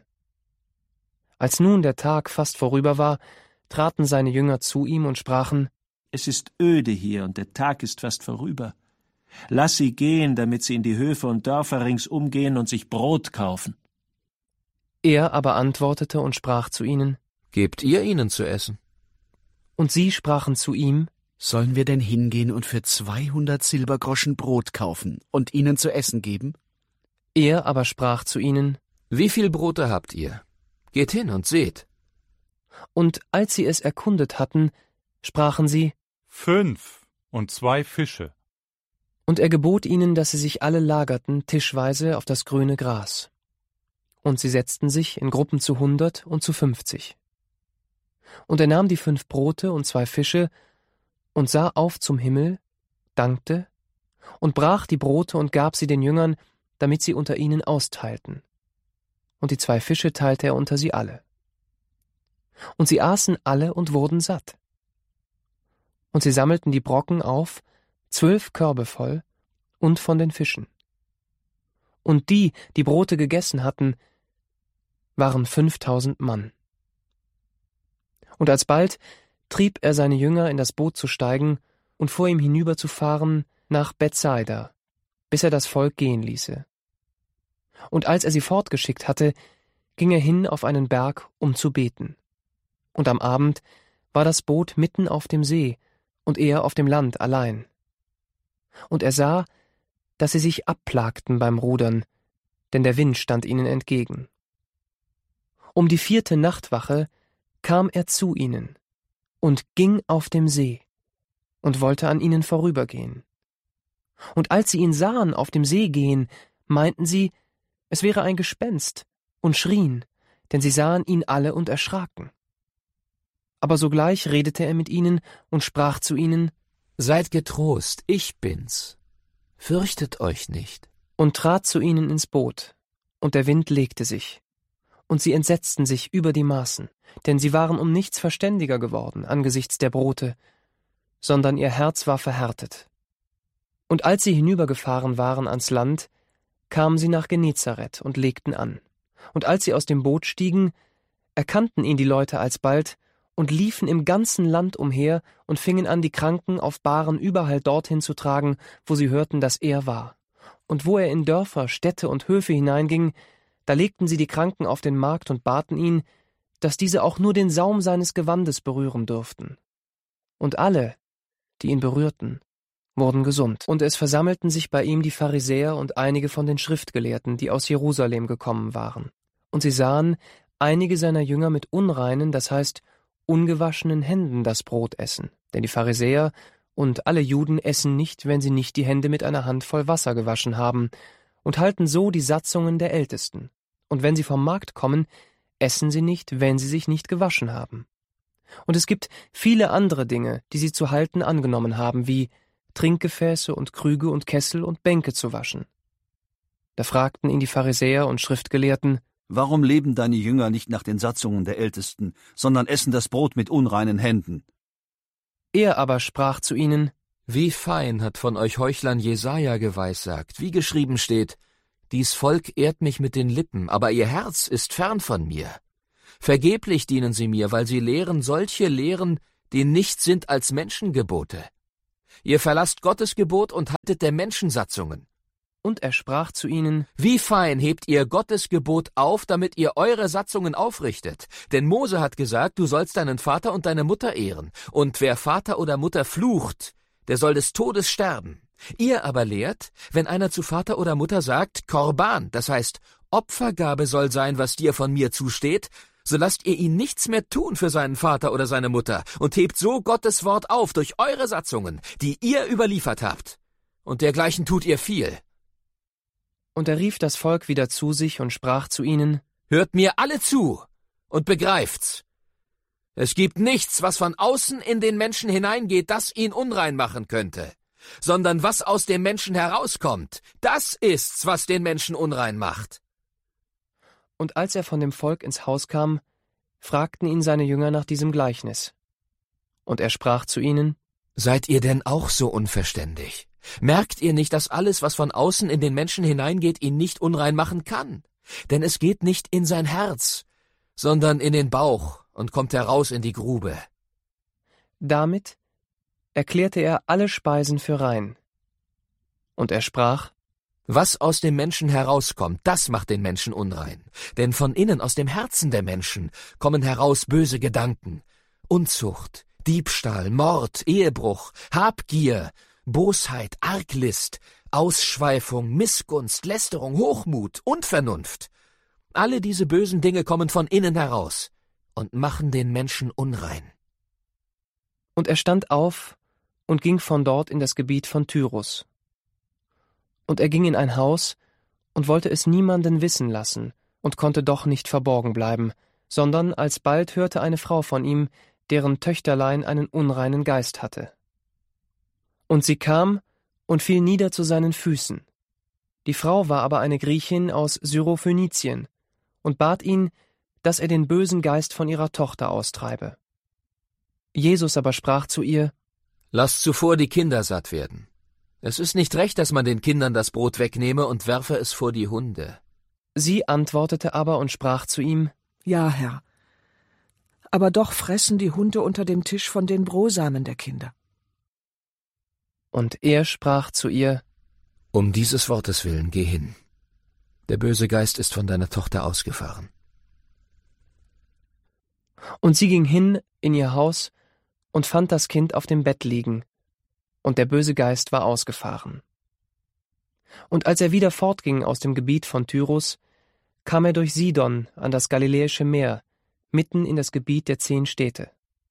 Als nun der Tag fast vorüber war, traten seine Jünger zu ihm und sprachen: Es ist öde hier und der Tag ist fast vorüber. Lass sie gehen, damit sie in die Höfe und Dörfer ringsum gehen und sich Brot kaufen. Er aber antwortete und sprach zu ihnen: Gebt ihr ihnen zu essen. Und sie sprachen zu ihm: Sollen wir denn hingehen und für 200 Silbergroschen Brot kaufen und ihnen zu essen geben? Er aber sprach zu ihnen: Wie viel Brote habt ihr? Geht hin und seht. Und als sie es erkundet hatten, sprachen sie: 5 und 2 Fische. Und er gebot ihnen, dass sie sich alle lagerten, tischweise auf das grüne Gras. Und sie setzten sich in Gruppen zu 100 und zu 50. Und er nahm die 5 Brote und 2 Fische und sah auf zum Himmel, dankte und brach die Brote und gab sie den Jüngern, damit sie unter ihnen austeilten. Und die 2 Fische teilte er unter sie alle. Und sie aßen alle und wurden satt. Und sie sammelten die Brocken auf, 12 Körbe voll, und von den Fischen. Und die Brote gegessen hatten, waren 5000 Mann. Und alsbald trieb er seine Jünger, in das Boot zu steigen und vor ihm hinüberzufahren nach Bethsaida, bis er das Volk gehen ließe. Und als er sie fortgeschickt hatte, ging er hin auf einen Berg, um zu beten. Und am Abend war das Boot mitten auf dem See und er auf dem Land allein. Und er sah, dass sie sich abplagten beim Rudern, denn der Wind stand ihnen entgegen. Um die 4. Nachtwache kam er zu ihnen und ging auf dem See und wollte an ihnen vorübergehen. Und als sie ihn sahen auf dem See gehen, meinten sie, es wäre ein Gespenst, und schrien, denn sie sahen ihn alle und erschraken. Aber sogleich redete er mit ihnen und sprach zu ihnen: Seid getrost, ich bin's. Fürchtet euch nicht. Und trat zu ihnen ins Boot, und der Wind legte sich. Und sie entsetzten sich über die Maßen, denn sie waren um nichts verständiger geworden angesichts der Brote, sondern ihr Herz war verhärtet. Und als sie hinübergefahren waren ans Land, kamen sie nach Genezareth und legten an. Und als sie aus dem Boot stiegen, erkannten ihn die Leute alsbald und liefen im ganzen Land umher und fingen an, die Kranken auf Bahren überall dorthin zu tragen, wo sie hörten, dass er war. Und wo er in Dörfer, Städte und Höfe hineinging, da legten sie die Kranken auf den Markt und baten ihn, dass diese auch nur den Saum seines Gewandes berühren dürften. Und alle, die ihn berührten, wurden gesund. Und es versammelten sich bei ihm die Pharisäer und einige von den Schriftgelehrten, die aus Jerusalem gekommen waren. Und sie sahen einige seiner Jünger mit unreinen, das heißt ungewaschenen Händen das Brot essen. Denn die Pharisäer und alle Juden essen nicht, wenn sie nicht die Hände mit einer Handvoll Wasser gewaschen haben, und halten so die Satzungen der Ältesten. Und wenn sie vom Markt kommen, essen sie nicht, wenn sie sich nicht gewaschen haben. Und es gibt viele andere Dinge, die sie zu halten angenommen haben, wie Trinkgefäße und Krüge und Kessel und Bänke zu waschen. Da fragten ihn die Pharisäer und Schriftgelehrten: Warum leben deine Jünger nicht nach den Satzungen der Ältesten, sondern essen das Brot mit unreinen Händen? Er aber sprach zu ihnen: Wie fein hat von euch Heuchlern Jesaja geweissagt, wie geschrieben steht: Dies Volk ehrt mich mit den Lippen, aber ihr Herz ist fern von mir. Vergeblich dienen sie mir, weil sie lehren solche Lehren, die nichts sind als Menschengebote. Ihr verlasst Gottes Gebot und haltet der Menschen Satzungen. Und er sprach zu ihnen: Wie fein hebt ihr Gottes Gebot auf, damit ihr eure Satzungen aufrichtet. Denn Mose hat gesagt, du sollst deinen Vater und deine Mutter ehren. Und wer Vater oder Mutter flucht, der soll des Todes sterben. Ihr aber lehrt, wenn einer zu Vater oder Mutter sagt, Korban, das heißt, Opfergabe soll sein, was dir von mir zusteht, so lasst ihr ihn nichts mehr tun für seinen Vater oder seine Mutter und hebt so Gottes Wort auf durch eure Satzungen, die ihr überliefert habt. Und dergleichen tut ihr viel. Und er rief das Volk wieder zu sich und sprach zu ihnen: Hört mir alle zu und begreift's. Es gibt nichts, was von außen in den Menschen hineingeht, das ihn unrein machen könnte, sondern was aus dem Menschen herauskommt, das ist's, was den Menschen unrein macht. Und als er von dem Volk ins Haus kam, fragten ihn seine Jünger nach diesem Gleichnis. Und er sprach zu ihnen: Seid ihr denn auch so unverständig? Merkt ihr nicht, dass alles, was von außen in den Menschen hineingeht, ihn nicht unrein machen kann? Denn es geht nicht in sein Herz, sondern in den Bauch und kommt heraus in die Grube. Damit erklärte er alle Speisen für rein. Und er sprach: Was aus dem Menschen herauskommt, das macht den Menschen unrein. Denn von innen, aus dem Herzen der Menschen, kommen heraus böse Gedanken, Unzucht, Diebstahl, Mord, Ehebruch, Habgier, Bosheit, Arglist, Ausschweifung, Missgunst, Lästerung, Hochmut, Unvernunft. Alle diese bösen Dinge kommen von innen heraus und machen den Menschen unrein. Und er stand auf und ging von dort in das Gebiet von Tyrus. Und er ging in ein Haus und wollte es niemanden wissen lassen und konnte doch nicht verborgen bleiben, sondern alsbald hörte eine Frau von ihm, deren Töchterlein einen unreinen Geist hatte. Und sie kam und fiel nieder zu seinen Füßen. Die Frau war aber eine Griechin aus Syrophönizien und bat ihn, dass er den bösen Geist von ihrer Tochter austreibe. Jesus aber sprach zu ihr: Lasst zuvor die Kinder satt werden. Es ist nicht recht, dass man den Kindern das Brot wegnehme und werfe es vor die Hunde. Sie antwortete aber und sprach zu ihm: Ja, Herr, aber doch fressen die Hunde unter dem Tisch von den Brosamen der Kinder. Und er sprach zu ihr: Um dieses Wortes willen, geh hin. Der böse Geist ist von deiner Tochter ausgefahren. Und sie ging hin in ihr Haus und fand das Kind auf dem Bett liegen, und der böse Geist war ausgefahren. Und als er wieder fortging aus dem Gebiet von Tyrus, kam er durch Sidon an das Galiläische Meer, mitten in das Gebiet der 10 Städte.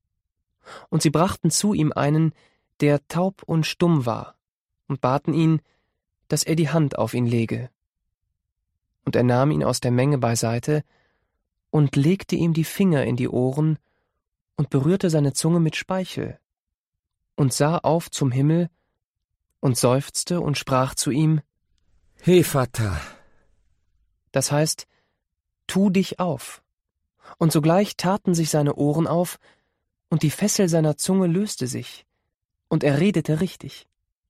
Und sie brachten zu ihm einen, der taub und stumm war, und baten ihn, dass er die Hand auf ihn lege. Und er nahm ihn aus der Menge beiseite und legte ihm die Finger in die Ohren und berührte seine Zunge mit Speichel und sah auf zum Himmel und seufzte und sprach zu ihm: Hephata. Das heißt, tu dich auf. Und sogleich taten sich seine Ohren auf, und die Fessel seiner Zunge löste sich, und er redete richtig.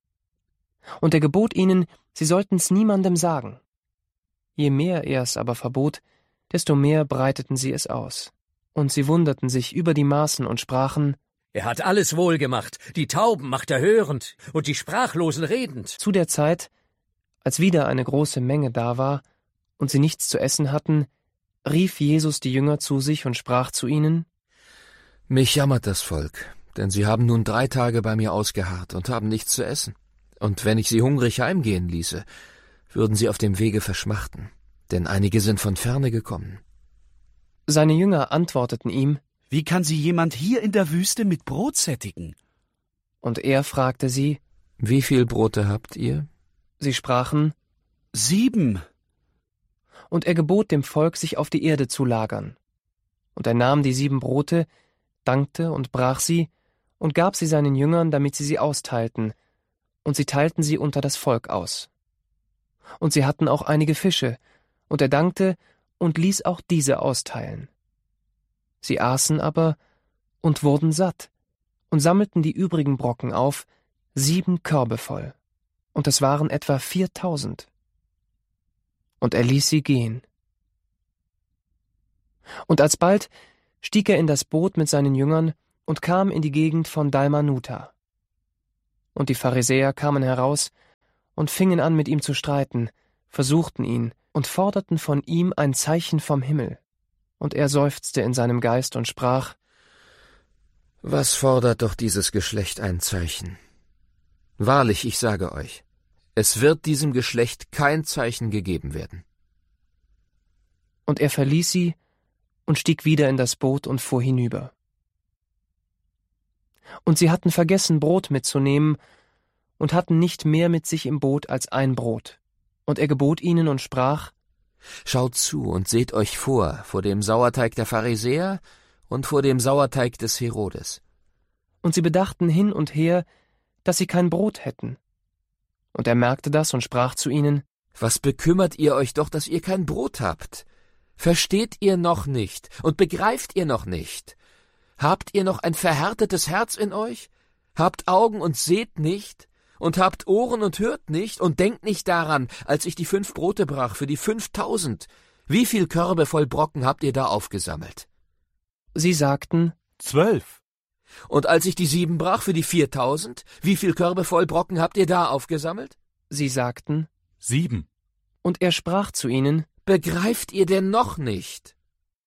Und er gebot ihnen, sie sollten's niemandem sagen. Je mehr er es aber verbot, desto mehr breiteten sie es aus. Und sie wunderten sich über die Maßen und sprachen: Er hat alles wohl gemacht, die Tauben macht er hörend und die Sprachlosen redend. Zu der Zeit, als wieder eine große Menge da war und sie nichts zu essen hatten, rief Jesus die Jünger zu sich und sprach zu ihnen: Mich jammert das Volk, denn sie haben nun 3 Tage bei mir ausgeharrt und haben nichts zu essen. Und wenn ich sie hungrig heimgehen ließe, würden sie auf dem Wege verschmachten, denn einige sind von ferne gekommen. Seine Jünger antworteten ihm: Wie kann sie jemand hier in der Wüste mit Brot sättigen? Und er fragte sie: Wie viel Brote habt ihr? Sie sprachen: 7. Und er gebot dem Volk, sich auf die Erde zu lagern. Und er nahm die 7 Brote, dankte und brach sie und gab sie seinen Jüngern, damit sie austeilten, und sie teilten sie unter das Volk aus. Und sie hatten auch einige Fische, und er dankte und ließ auch diese austeilen. Sie aßen aber und wurden satt und sammelten die übrigen Brocken auf, 7 Körbe voll, und es waren etwa 4000. Und er ließ sie gehen. Und alsbald stieg er in das Boot mit seinen Jüngern und kam in die Gegend von Dalmanuta. Und die Pharisäer kamen heraus und fingen an, mit ihm zu streiten, versuchten ihn und forderten von ihm ein Zeichen vom Himmel. Und er seufzte in seinem Geist und sprach: Was fordert doch dieses Geschlecht ein Zeichen? Wahrlich, ich sage euch, es wird diesem Geschlecht kein Zeichen gegeben werden. Und er verließ sie und stieg wieder in das Boot und fuhr hinüber. Und sie hatten vergessen, Brot mitzunehmen, und hatten nicht mehr mit sich im Boot als ein Brot. Und er gebot ihnen und sprach: Schaut zu und seht euch vor dem Sauerteig der Pharisäer und vor dem Sauerteig des Herodes. Und sie bedachten hin und her, dass sie kein Brot hätten. Und er merkte das und sprach zu ihnen: Was bekümmert ihr euch doch, dass ihr kein Brot habt? Versteht ihr noch nicht und begreift ihr noch nicht? Habt ihr noch ein verhärtetes Herz in euch? Habt Augen und seht nicht? Und habt Ohren und hört nicht? Und denkt nicht daran, als ich die 5 Brote brach für die 5.000. Wie viel Körbe voll Brocken habt ihr da aufgesammelt? Sie sagten: 12. Und als ich die 7 brach für die 4.000, wie viel Körbe voll Brocken habt ihr da aufgesammelt? Sie sagten: 7. Und er sprach zu ihnen: Begreift ihr denn noch nicht?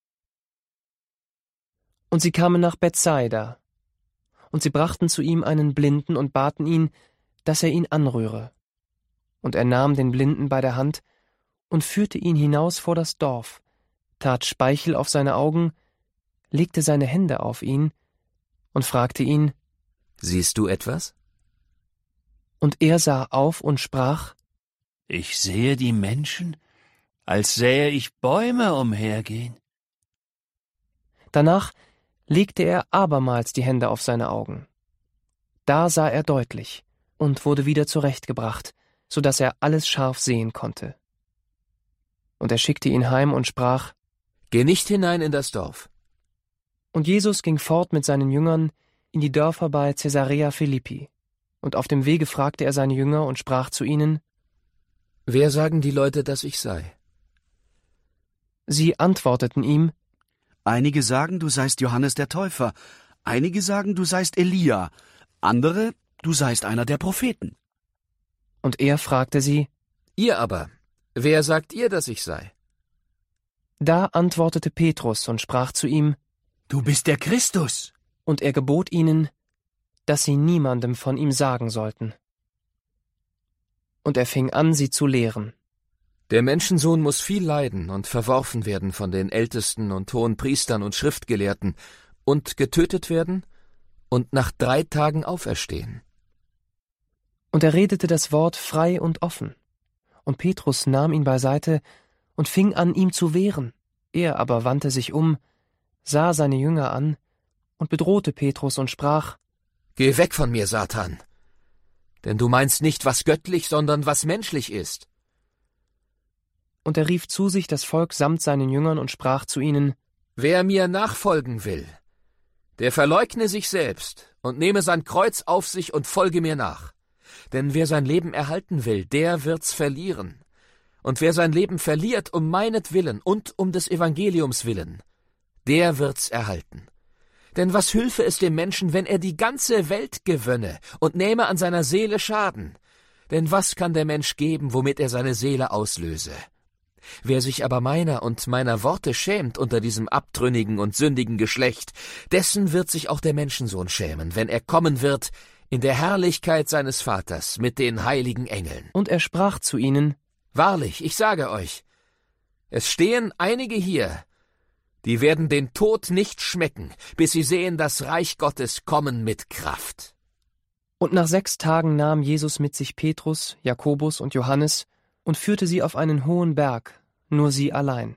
Und sie kamen nach Bethsaida. Und sie brachten zu ihm einen Blinden und baten ihn, dass er ihn anrühre. Und er nahm den Blinden bei der Hand und führte ihn hinaus vor das Dorf, tat Speichel auf seine Augen, legte seine Hände auf ihn und fragte ihn: Siehst du etwas? Und er sah auf und sprach: Ich sehe die Menschen, als sähe ich Bäume umhergehen. Danach legte er abermals die Hände auf seine Augen. Da sah er deutlich und wurde wieder zurechtgebracht, so dass er alles scharf sehen konnte. Und er schickte ihn heim und sprach: Geh nicht hinein in das Dorf. Und Jesus ging fort mit seinen Jüngern in die Dörfer bei Caesarea Philippi. Und auf dem Wege fragte er seine Jünger und sprach zu ihnen: Wer sagen die Leute, dass ich sei? Sie antworteten ihm: Einige sagen, du seist Johannes der Täufer, einige sagen, du seist Elia, andere, du seist einer der Propheten. Und er fragte sie: Ihr aber, wer sagt ihr, dass ich sei? Da antwortete Petrus und sprach zu ihm: Du bist der Christus. Und er gebot ihnen, dass sie niemandem von ihm sagen sollten. Und er fing an, sie zu lehren: Der Menschensohn muss viel leiden und verworfen werden von den Ältesten und hohen Priestern und Schriftgelehrten und getötet werden und nach 3 Tagen auferstehen. Und er redete das Wort frei und offen. Und Petrus nahm ihn beiseite und fing an, ihm zu wehren. Er aber wandte sich um, sah seine Jünger an und bedrohte Petrus und sprach: Geh weg von mir, Satan! Denn du meinst nicht, was göttlich, sondern was menschlich ist. Und er rief zu sich das Volk samt seinen Jüngern und sprach zu ihnen: Wer mir nachfolgen will, der verleugne sich selbst und nehme sein Kreuz auf sich und folge mir nach. Denn wer sein Leben erhalten will, der wird's verlieren. Und wer sein Leben verliert um meinetwillen und um des Evangeliums willen, der wird's erhalten. Denn was hülfe es dem Menschen, wenn er die ganze Welt gewönne und nähme an seiner Seele Schaden? Denn was kann der Mensch geben, womit er seine Seele auslöse? Wer sich aber meiner und meiner Worte schämt unter diesem abtrünnigen und sündigen Geschlecht, dessen wird sich auch der Menschensohn schämen, wenn er kommen wird in der Herrlichkeit seines Vaters mit den heiligen Engeln. Und er sprach zu ihnen: Wahrlich, ich sage euch, es stehen einige hier, die werden den Tod nicht schmecken, bis sie sehen das Reich Gottes kommen mit Kraft. Und nach 6 Tagen nahm Jesus mit sich Petrus, Jakobus und Johannes und führte sie auf einen hohen Berg, nur sie allein.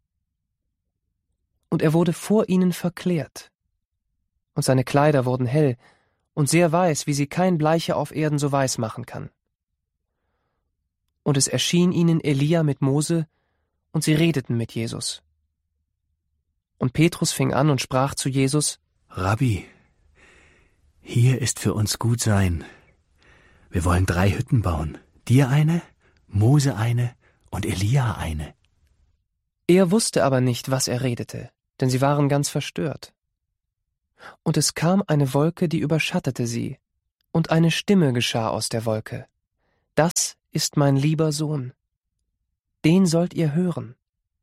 Und er wurde vor ihnen verklärt. Und seine Kleider wurden hell und sehr weiß, wie sie kein Bleicher auf Erden so weiß machen kann. Und es erschien ihnen Elia mit Mose, und sie redeten mit Jesus. Und Petrus fing an und sprach zu Jesus: Rabbi, hier ist für uns gut sein. Wir wollen 3 Hütten bauen, dir eine, Mose eine und Elia eine. Er wusste aber nicht, was er redete, denn sie waren ganz verstört. Und es kam eine Wolke, die überschattete sie, und eine Stimme geschah aus der Wolke: Das ist mein lieber Sohn, den sollt ihr hören.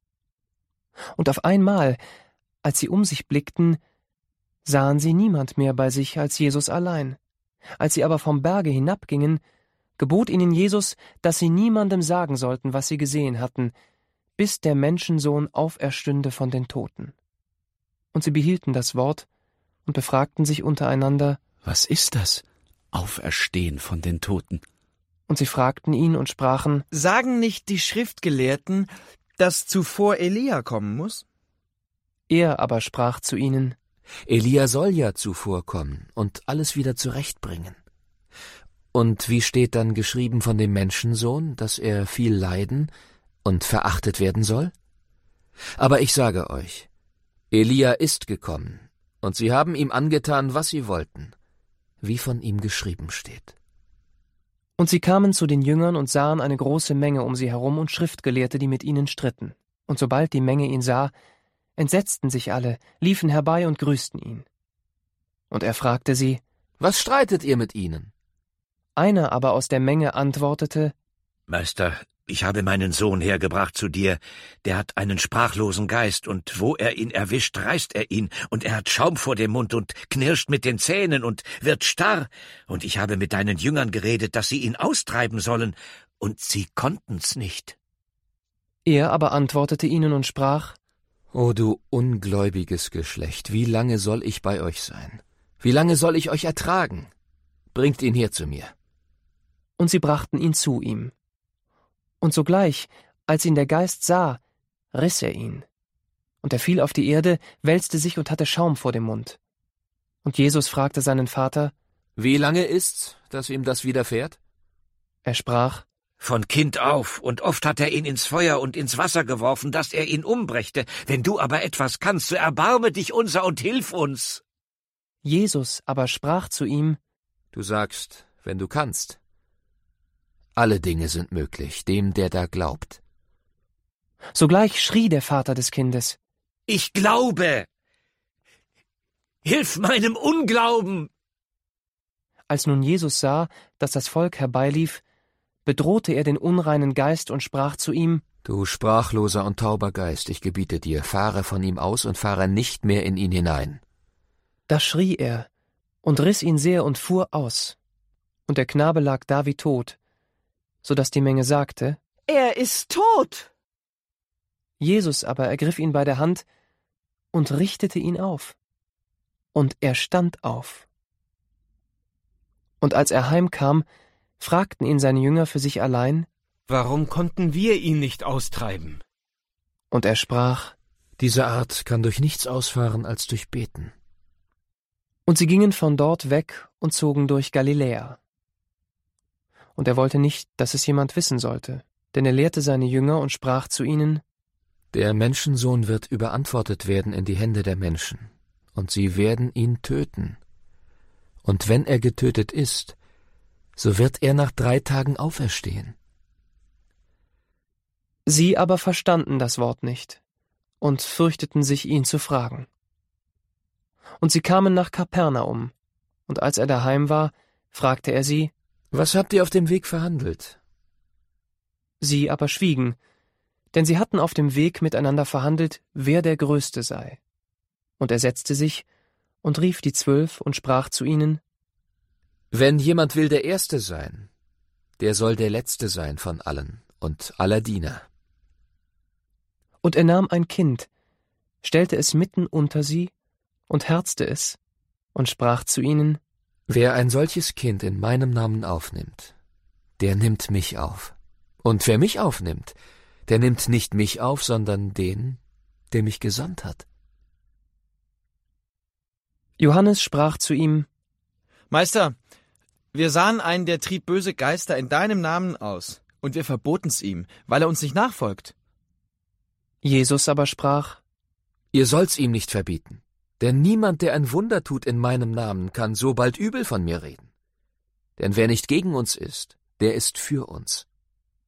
Und auf einmal, als sie um sich blickten, sahen sie niemand mehr bei sich als Jesus allein. Als sie aber vom Berge hinabgingen, gebot ihnen Jesus, dass sie niemandem sagen sollten, was sie gesehen hatten, bis der Menschensohn auferstünde von den Toten. Und sie behielten das Wort und befragten sich untereinander: Was ist das? Auferstehen von den Toten. Und sie fragten ihn und sprachen: Sagen nicht die Schriftgelehrten, dass zuvor Elia kommen muss? Er aber sprach zu ihnen: Elia soll ja zuvor kommen und alles wieder zurechtbringen. Und wie steht dann geschrieben von dem Menschensohn, dass er viel leiden und verachtet werden soll? Aber ich sage euch, Elia ist gekommen, und sie haben ihm angetan, was sie wollten, wie von ihm geschrieben steht. Und sie kamen zu den Jüngern und sahen eine große Menge um sie herum und Schriftgelehrte, die mit ihnen stritten. Und sobald die Menge ihn sah, entsetzten sich alle, liefen herbei und grüßten ihn. Und er fragte sie: Was streitet ihr mit ihnen? Einer aber aus der Menge antwortete: Meister, ich habe meinen Sohn hergebracht zu dir, der hat einen sprachlosen Geist, und wo er ihn erwischt, reißt er ihn, und er hat Schaum vor dem Mund und knirscht mit den Zähnen und wird starr, und ich habe mit deinen Jüngern geredet, dass sie ihn austreiben sollen, und sie konnten's nicht. Er aber antwortete ihnen und sprach: O du ungläubiges Geschlecht, wie lange soll ich bei euch sein? Wie lange soll ich euch ertragen? Bringt ihn her zu mir. Und sie brachten ihn zu ihm. Und sogleich, als ihn der Geist sah, riss er ihn. Und er fiel auf die Erde, wälzte sich und hatte Schaum vor dem Mund. Und Jesus fragte seinen Vater: Wie lange ist's, dass ihm das widerfährt? Er sprach: Von Kind auf, und oft hat er ihn ins Feuer und ins Wasser geworfen, dass er ihn umbrächte. Wenn du aber etwas kannst, so erbarme dich unser und hilf uns. Jesus aber sprach zu ihm: Du sagst, wenn du kannst. Alle Dinge sind möglich, dem, der da glaubt. Sogleich schrie der Vater des Kindes: Ich glaube! Hilf meinem Unglauben! Als nun Jesus sah, dass das Volk herbeilief, bedrohte er den unreinen Geist und sprach zu ihm: Du sprachloser und tauber Geist, ich gebiete dir, fahre von ihm aus und fahre nicht mehr in ihn hinein. Da schrie er und riss ihn sehr und fuhr aus. Und der Knabe lag da wie tot, so dass die Menge sagte: Er ist tot! Jesus aber ergriff ihn bei der Hand und richtete ihn auf. Und er stand auf. Und als er heimkam, fragten ihn seine Jünger für sich allein: Warum konnten wir ihn nicht austreiben? Und er sprach: Diese Art kann durch nichts ausfahren als durch Beten. Und sie gingen von dort weg und zogen durch Galiläa. Und er wollte nicht, dass es jemand wissen sollte, denn er lehrte seine Jünger und sprach zu ihnen: Der Menschensohn wird überantwortet werden in die Hände der Menschen, und sie werden ihn töten. Und wenn er getötet ist, so wird er nach 3 Tagen auferstehen. Sie aber verstanden das Wort nicht und fürchteten sich, ihn zu fragen. Und sie kamen nach Kapernaum, und als er daheim war, fragte er sie: Was habt ihr auf dem Weg verhandelt? Sie aber schwiegen, denn sie hatten auf dem Weg miteinander verhandelt, wer der Größte sei. Und er setzte sich und rief die 12 und sprach zu ihnen: Wenn jemand will der Erste sein, der soll der Letzte sein von allen und aller Diener. Und er nahm ein Kind, stellte es mitten unter sie und herzte es und sprach zu ihnen: Wer ein solches Kind in meinem Namen aufnimmt, der nimmt mich auf. Und wer mich aufnimmt, der nimmt nicht mich auf, sondern den, der mich gesandt hat. Johannes sprach zu ihm: Meister, wir sahen einen, der trieb böse Geister in deinem Namen aus, und wir verboten's ihm, weil er uns nicht nachfolgt. Jesus aber sprach: Ihr sollt's ihm nicht verbieten, denn niemand, der ein Wunder tut in meinem Namen, kann so bald übel von mir reden. Denn wer nicht gegen uns ist, der ist für uns.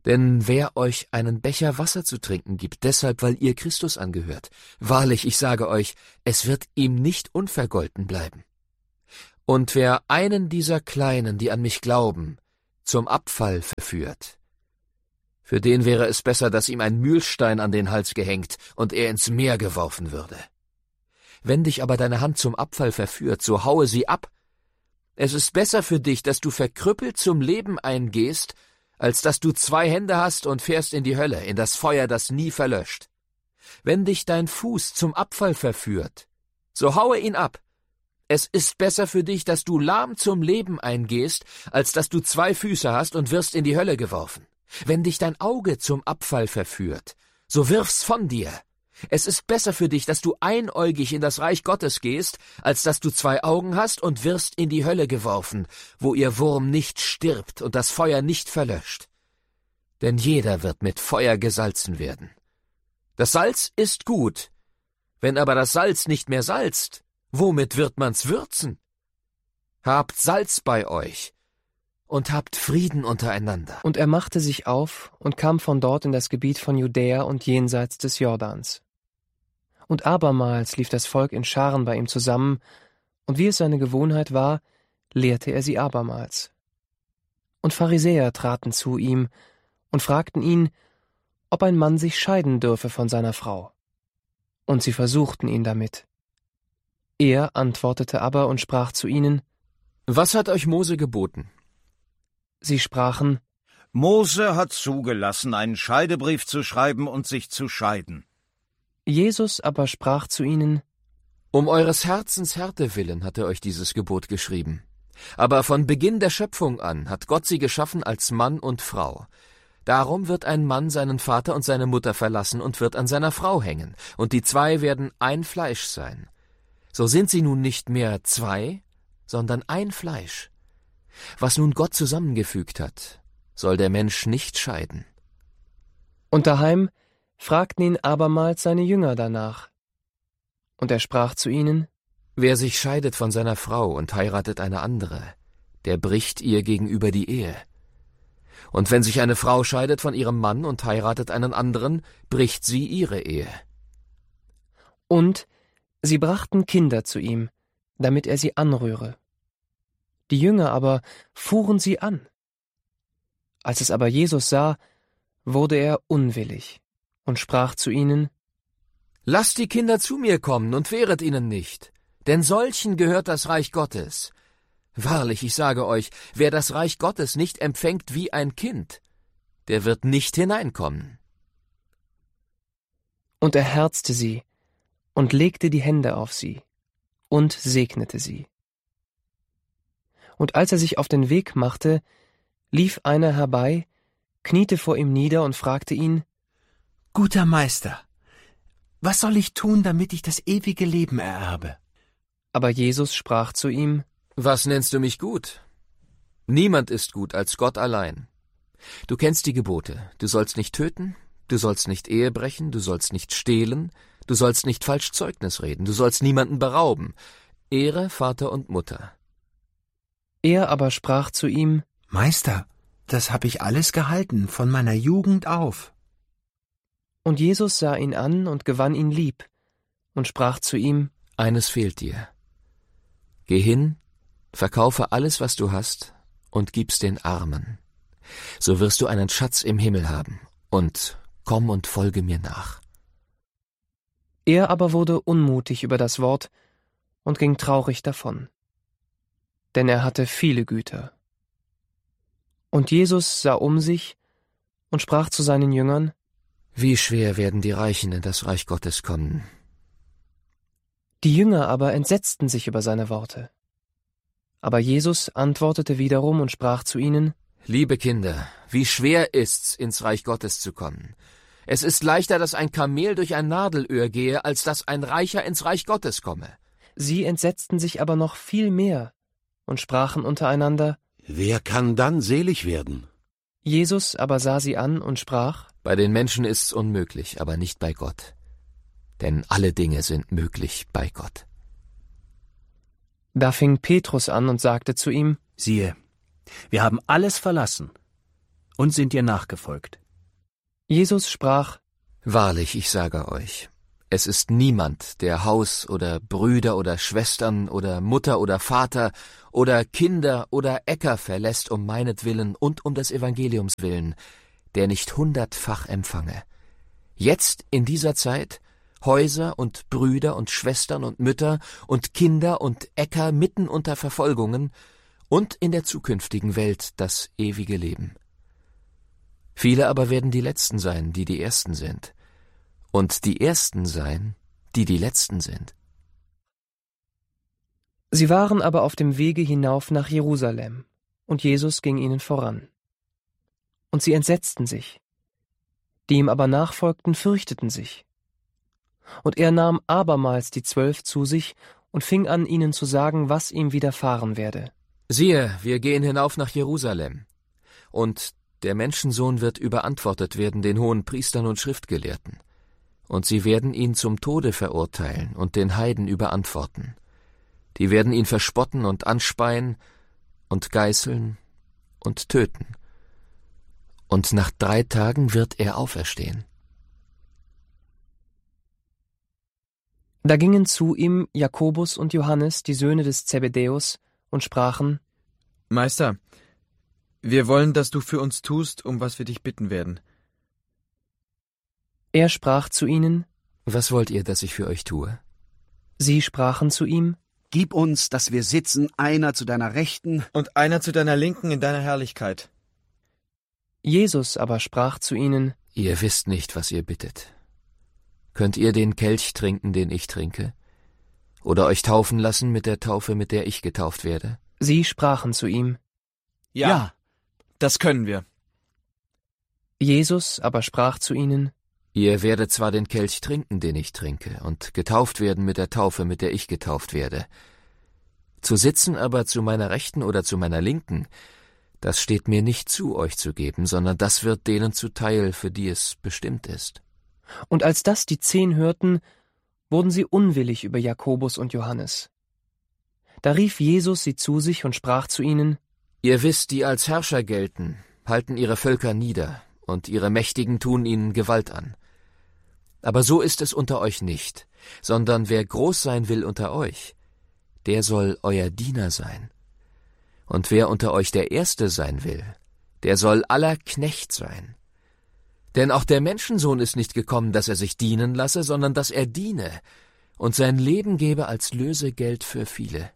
Denn wer euch einen Becher Wasser zu trinken gibt, deshalb, weil ihr Christus angehört, wahrlich, ich sage euch, es wird ihm nicht unvergolten bleiben. Und wer einen dieser Kleinen, die an mich glauben, zum Abfall verführt, für den wäre es besser, dass ihm ein Mühlstein an den Hals gehängt und er ins Meer geworfen würde. Wenn dich aber deine Hand zum Abfall verführt, so haue sie ab. Es ist besser für dich, dass du verkrüppelt zum Leben eingehst, als dass du 2 Hände hast und fährst in die Hölle, in das Feuer, das nie verlöscht. Wenn dich dein Fuß zum Abfall verführt, so haue ihn ab. Es ist besser für dich, dass du lahm zum Leben eingehst, als dass du 2 Füße hast und wirst in die Hölle geworfen. Wenn dich dein Auge zum Abfall verführt, so wirf's von dir. Es ist besser für dich, dass du einäugig in das Reich Gottes gehst, als dass du 2 Augen hast und wirst in die Hölle geworfen, wo ihr Wurm nicht stirbt und das Feuer nicht verlöscht. Denn jeder wird mit Feuer gesalzen werden. Das Salz ist gut. Wenn aber das Salz nicht mehr salzt, womit wird man's würzen? Habt Salz bei euch und habt Frieden untereinander. Und er machte sich auf und kam von dort in das Gebiet von Judäa und jenseits des Jordans. Und abermals lief das Volk in Scharen bei ihm zusammen, und wie es seine Gewohnheit war, lehrte er sie abermals. Und Pharisäer traten zu ihm und fragten ihn, ob ein Mann sich scheiden dürfe von seiner Frau. Und sie versuchten ihn damit. Er antwortete aber und sprach zu ihnen: Was hat euch Mose geboten? Sie sprachen: Mose hat zugelassen, einen Scheidebrief zu schreiben und sich zu scheiden. Jesus aber sprach zu ihnen: Um eures Herzens Härte willen hat er euch dieses Gebot geschrieben. Aber von Beginn der Schöpfung an hat Gott sie geschaffen als Mann und Frau. Darum wird ein Mann seinen Vater und seine Mutter verlassen und wird an seiner Frau hängen, und die 2 werden ein Fleisch sein. So sind sie nun nicht mehr 2, sondern ein Fleisch. Was nun Gott zusammengefügt hat, soll der Mensch nicht scheiden. Und daheim fragten ihn abermals seine Jünger danach. Und er sprach zu ihnen: Wer sich scheidet von seiner Frau und heiratet eine andere, der bricht ihr gegenüber die Ehe. Und wenn sich eine Frau scheidet von ihrem Mann und heiratet einen anderen, bricht sie ihre Ehe. Und sie brachten Kinder zu ihm, damit er sie anrühre. Die Jünger aber fuhren sie an. Als es aber Jesus sah, wurde er unwillig und sprach zu ihnen: Lasst die Kinder zu mir kommen und wehret ihnen nicht, denn solchen gehört das Reich Gottes. Wahrlich, ich sage euch, wer das Reich Gottes nicht empfängt wie ein Kind, der wird nicht hineinkommen. Und er herzte sie und legte die Hände auf sie und segnete sie. Und als er sich auf den Weg machte, lief einer herbei, kniete vor ihm nieder und fragte ihn: Guter Meister, was soll ich tun, damit ich das ewige Leben ererbe? Aber Jesus sprach zu ihm: Was nennst du mich gut? Niemand ist gut als Gott allein. Du kennst die Gebote: Du sollst nicht töten, du sollst nicht Ehe brechen, du sollst nicht stehlen, du sollst nicht falsch Zeugnis reden, du sollst niemanden berauben. Ehre Vater und Mutter. Er aber sprach zu ihm: Meister, das habe ich alles gehalten, von meiner Jugend auf. Und Jesus sah ihn an und gewann ihn lieb und sprach zu ihm: Eines fehlt dir. Geh hin, verkaufe alles, was du hast, und gib's den Armen. So wirst du einen Schatz im Himmel haben, und komm und folge mir nach. Er aber wurde unmutig über das Wort und ging traurig davon, denn er hatte viele Güter. Und Jesus sah um sich und sprach zu seinen Jüngern: Wie schwer werden die Reichen in das Reich Gottes kommen. Die Jünger aber entsetzten sich über seine Worte. Aber Jesus antwortete wiederum und sprach zu ihnen: Liebe Kinder, wie schwer ist's, ins Reich Gottes zu kommen. Es ist leichter, dass ein Kamel durch ein Nadelöhr gehe, als dass ein Reicher ins Reich Gottes komme. Sie entsetzten sich aber noch viel mehr und sprachen untereinander: Wer kann dann selig werden? Jesus aber sah sie an und sprach: Bei den Menschen ist's unmöglich, aber nicht bei Gott. Denn alle Dinge sind möglich bei Gott. Da fing Petrus an und sagte zu ihm: Siehe, wir haben alles verlassen und sind ihr nachgefolgt. Jesus sprach: Wahrlich, ich sage euch, es ist niemand, der Haus oder Brüder oder Schwestern oder Mutter oder Vater oder Kinder oder Äcker verlässt um meinetwillen und um des Evangeliums willen, der nicht 100-fach empfange. Jetzt in dieser Zeit Häuser und Brüder und Schwestern und Mütter und Kinder und Äcker mitten unter Verfolgungen und in der zukünftigen Welt das ewige Leben. Viele aber werden die Letzten sein, die die Ersten sind, und die Ersten sein, die die Letzten sind. Sie waren aber auf dem Wege hinauf nach Jerusalem, und Jesus ging ihnen voran. Und sie entsetzten sich. Die ihm aber nachfolgten, fürchteten sich. Und er nahm abermals die 12 zu sich und fing an, ihnen zu sagen, was ihm widerfahren werde. Siehe, wir gehen hinauf nach Jerusalem, und der Menschensohn wird überantwortet werden den hohen Priestern und Schriftgelehrten, und sie werden ihn zum Tode verurteilen und den Heiden überantworten. Die werden ihn verspotten und anspeien und geißeln und töten. Und nach 3 Tagen wird er auferstehen. Da gingen zu ihm Jakobus und Johannes, die Söhne des Zebedäus, und sprachen: Meister, wir wollen, dass du für uns tust, um was wir dich bitten werden. Er sprach zu ihnen: Was wollt ihr, dass ich für euch tue? Sie sprachen zu ihm: Gib uns, dass wir sitzen, einer zu deiner Rechten und einer zu deiner Linken in deiner Herrlichkeit. Jesus aber sprach zu ihnen: Ihr wisst nicht, was ihr bittet. Könnt ihr den Kelch trinken, den ich trinke? Oder euch taufen lassen mit der Taufe, mit der ich getauft werde? Sie sprachen zu ihm: Ja, das können wir. Jesus aber sprach zu ihnen: Ihr werdet zwar den Kelch trinken, den ich trinke, und getauft werden mit der Taufe, mit der ich getauft werde. Zu sitzen aber zu meiner Rechten oder zu meiner Linken, das steht mir nicht zu, euch zu geben, sondern das wird denen zuteil, für die es bestimmt ist. Und als das die 10 hörten, wurden sie unwillig über Jakobus und Johannes. Da rief Jesus sie zu sich und sprach zu ihnen: Ihr wisst, die als Herrscher gelten, halten ihre Völker nieder, und ihre Mächtigen tun ihnen Gewalt an. Aber so ist es unter euch nicht, sondern wer groß sein will unter euch, der soll euer Diener sein. Und wer unter euch der Erste sein will, der soll aller Knecht sein. Denn auch der Menschensohn ist nicht gekommen, dass er sich dienen lasse, sondern dass er diene und sein Leben gebe als Lösegeld für viele.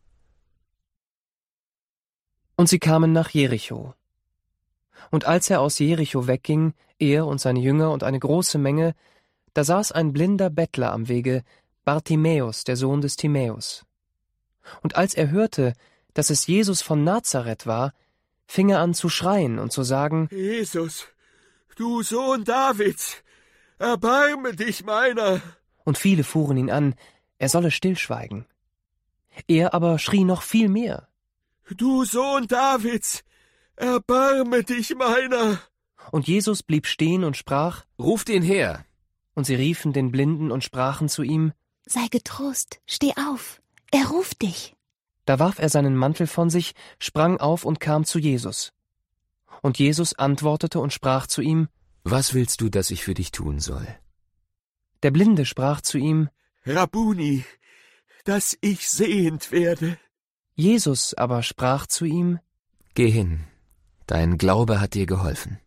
Und sie kamen nach Jericho. Und als er aus Jericho wegging, er und seine Jünger und eine große Menge, da saß ein blinder Bettler am Wege, Bartimäus, der Sohn des Timäus. Und als er hörte, dass es Jesus von Nazareth war, fing er an zu schreien und zu sagen: Jesus, du Sohn Davids, erbarme dich meiner. Und viele fuhren ihn an, er solle stillschweigen. Er aber schrie noch viel mehr: Du Sohn Davids, erbarme dich meiner. Und Jesus blieb stehen und sprach: Ruft ihn her. Und sie riefen den Blinden und sprachen zu ihm: Sei getrost, steh auf, er ruft dich. Da warf er seinen Mantel von sich, sprang auf und kam zu Jesus. Und Jesus antwortete und sprach zu ihm: Was willst du, dass ich für dich tun soll? Der Blinde sprach zu ihm: Rabbuni, dass ich sehend werde. Jesus aber sprach zu ihm: Geh hin, dein Glaube hat dir geholfen.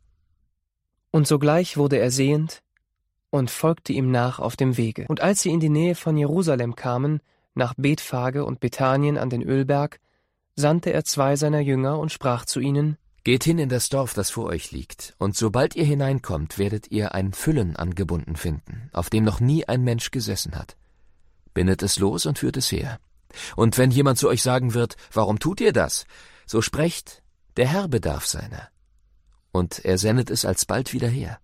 Und sogleich wurde er sehend und folgte ihm nach auf dem Wege. Und als sie in die Nähe von Jerusalem kamen, nach Bethphage und Bethanien an den Ölberg, sandte er 2 seiner Jünger und sprach zu ihnen: Geht hin in das Dorf, das vor euch liegt, und sobald ihr hineinkommt, werdet ihr ein Füllen angebunden finden, auf dem noch nie ein Mensch gesessen hat. Bindet es los und führt es her. Und wenn jemand zu euch sagen wird: Warum tut ihr das? So sprecht: Der Herr bedarf seiner. Und er sendet es alsbald wieder her.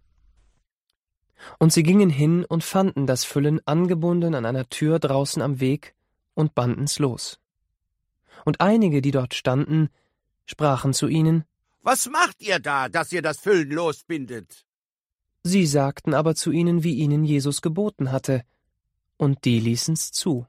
Und sie gingen hin und fanden das Füllen angebunden an einer Tür draußen am Weg und banden's los. Und einige, die dort standen, sprachen zu ihnen: Was macht ihr da, dass ihr das Füllen losbindet? Sie sagten aber zu ihnen, wie ihnen Jesus geboten hatte, und die ließen's zu.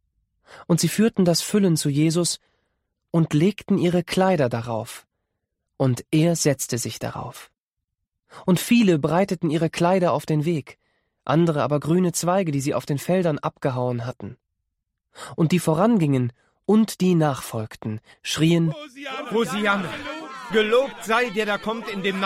Und sie führten das Füllen zu Jesus und legten ihre Kleider darauf, und er setzte sich darauf. Und viele breiteten ihre Kleider auf den Weg, andere aber grüne Zweige, die sie auf den Feldern abgehauen hatten. Und die vorangingen und die nachfolgten, schrien: Hosianna! Gelobt sei der da kommt in dem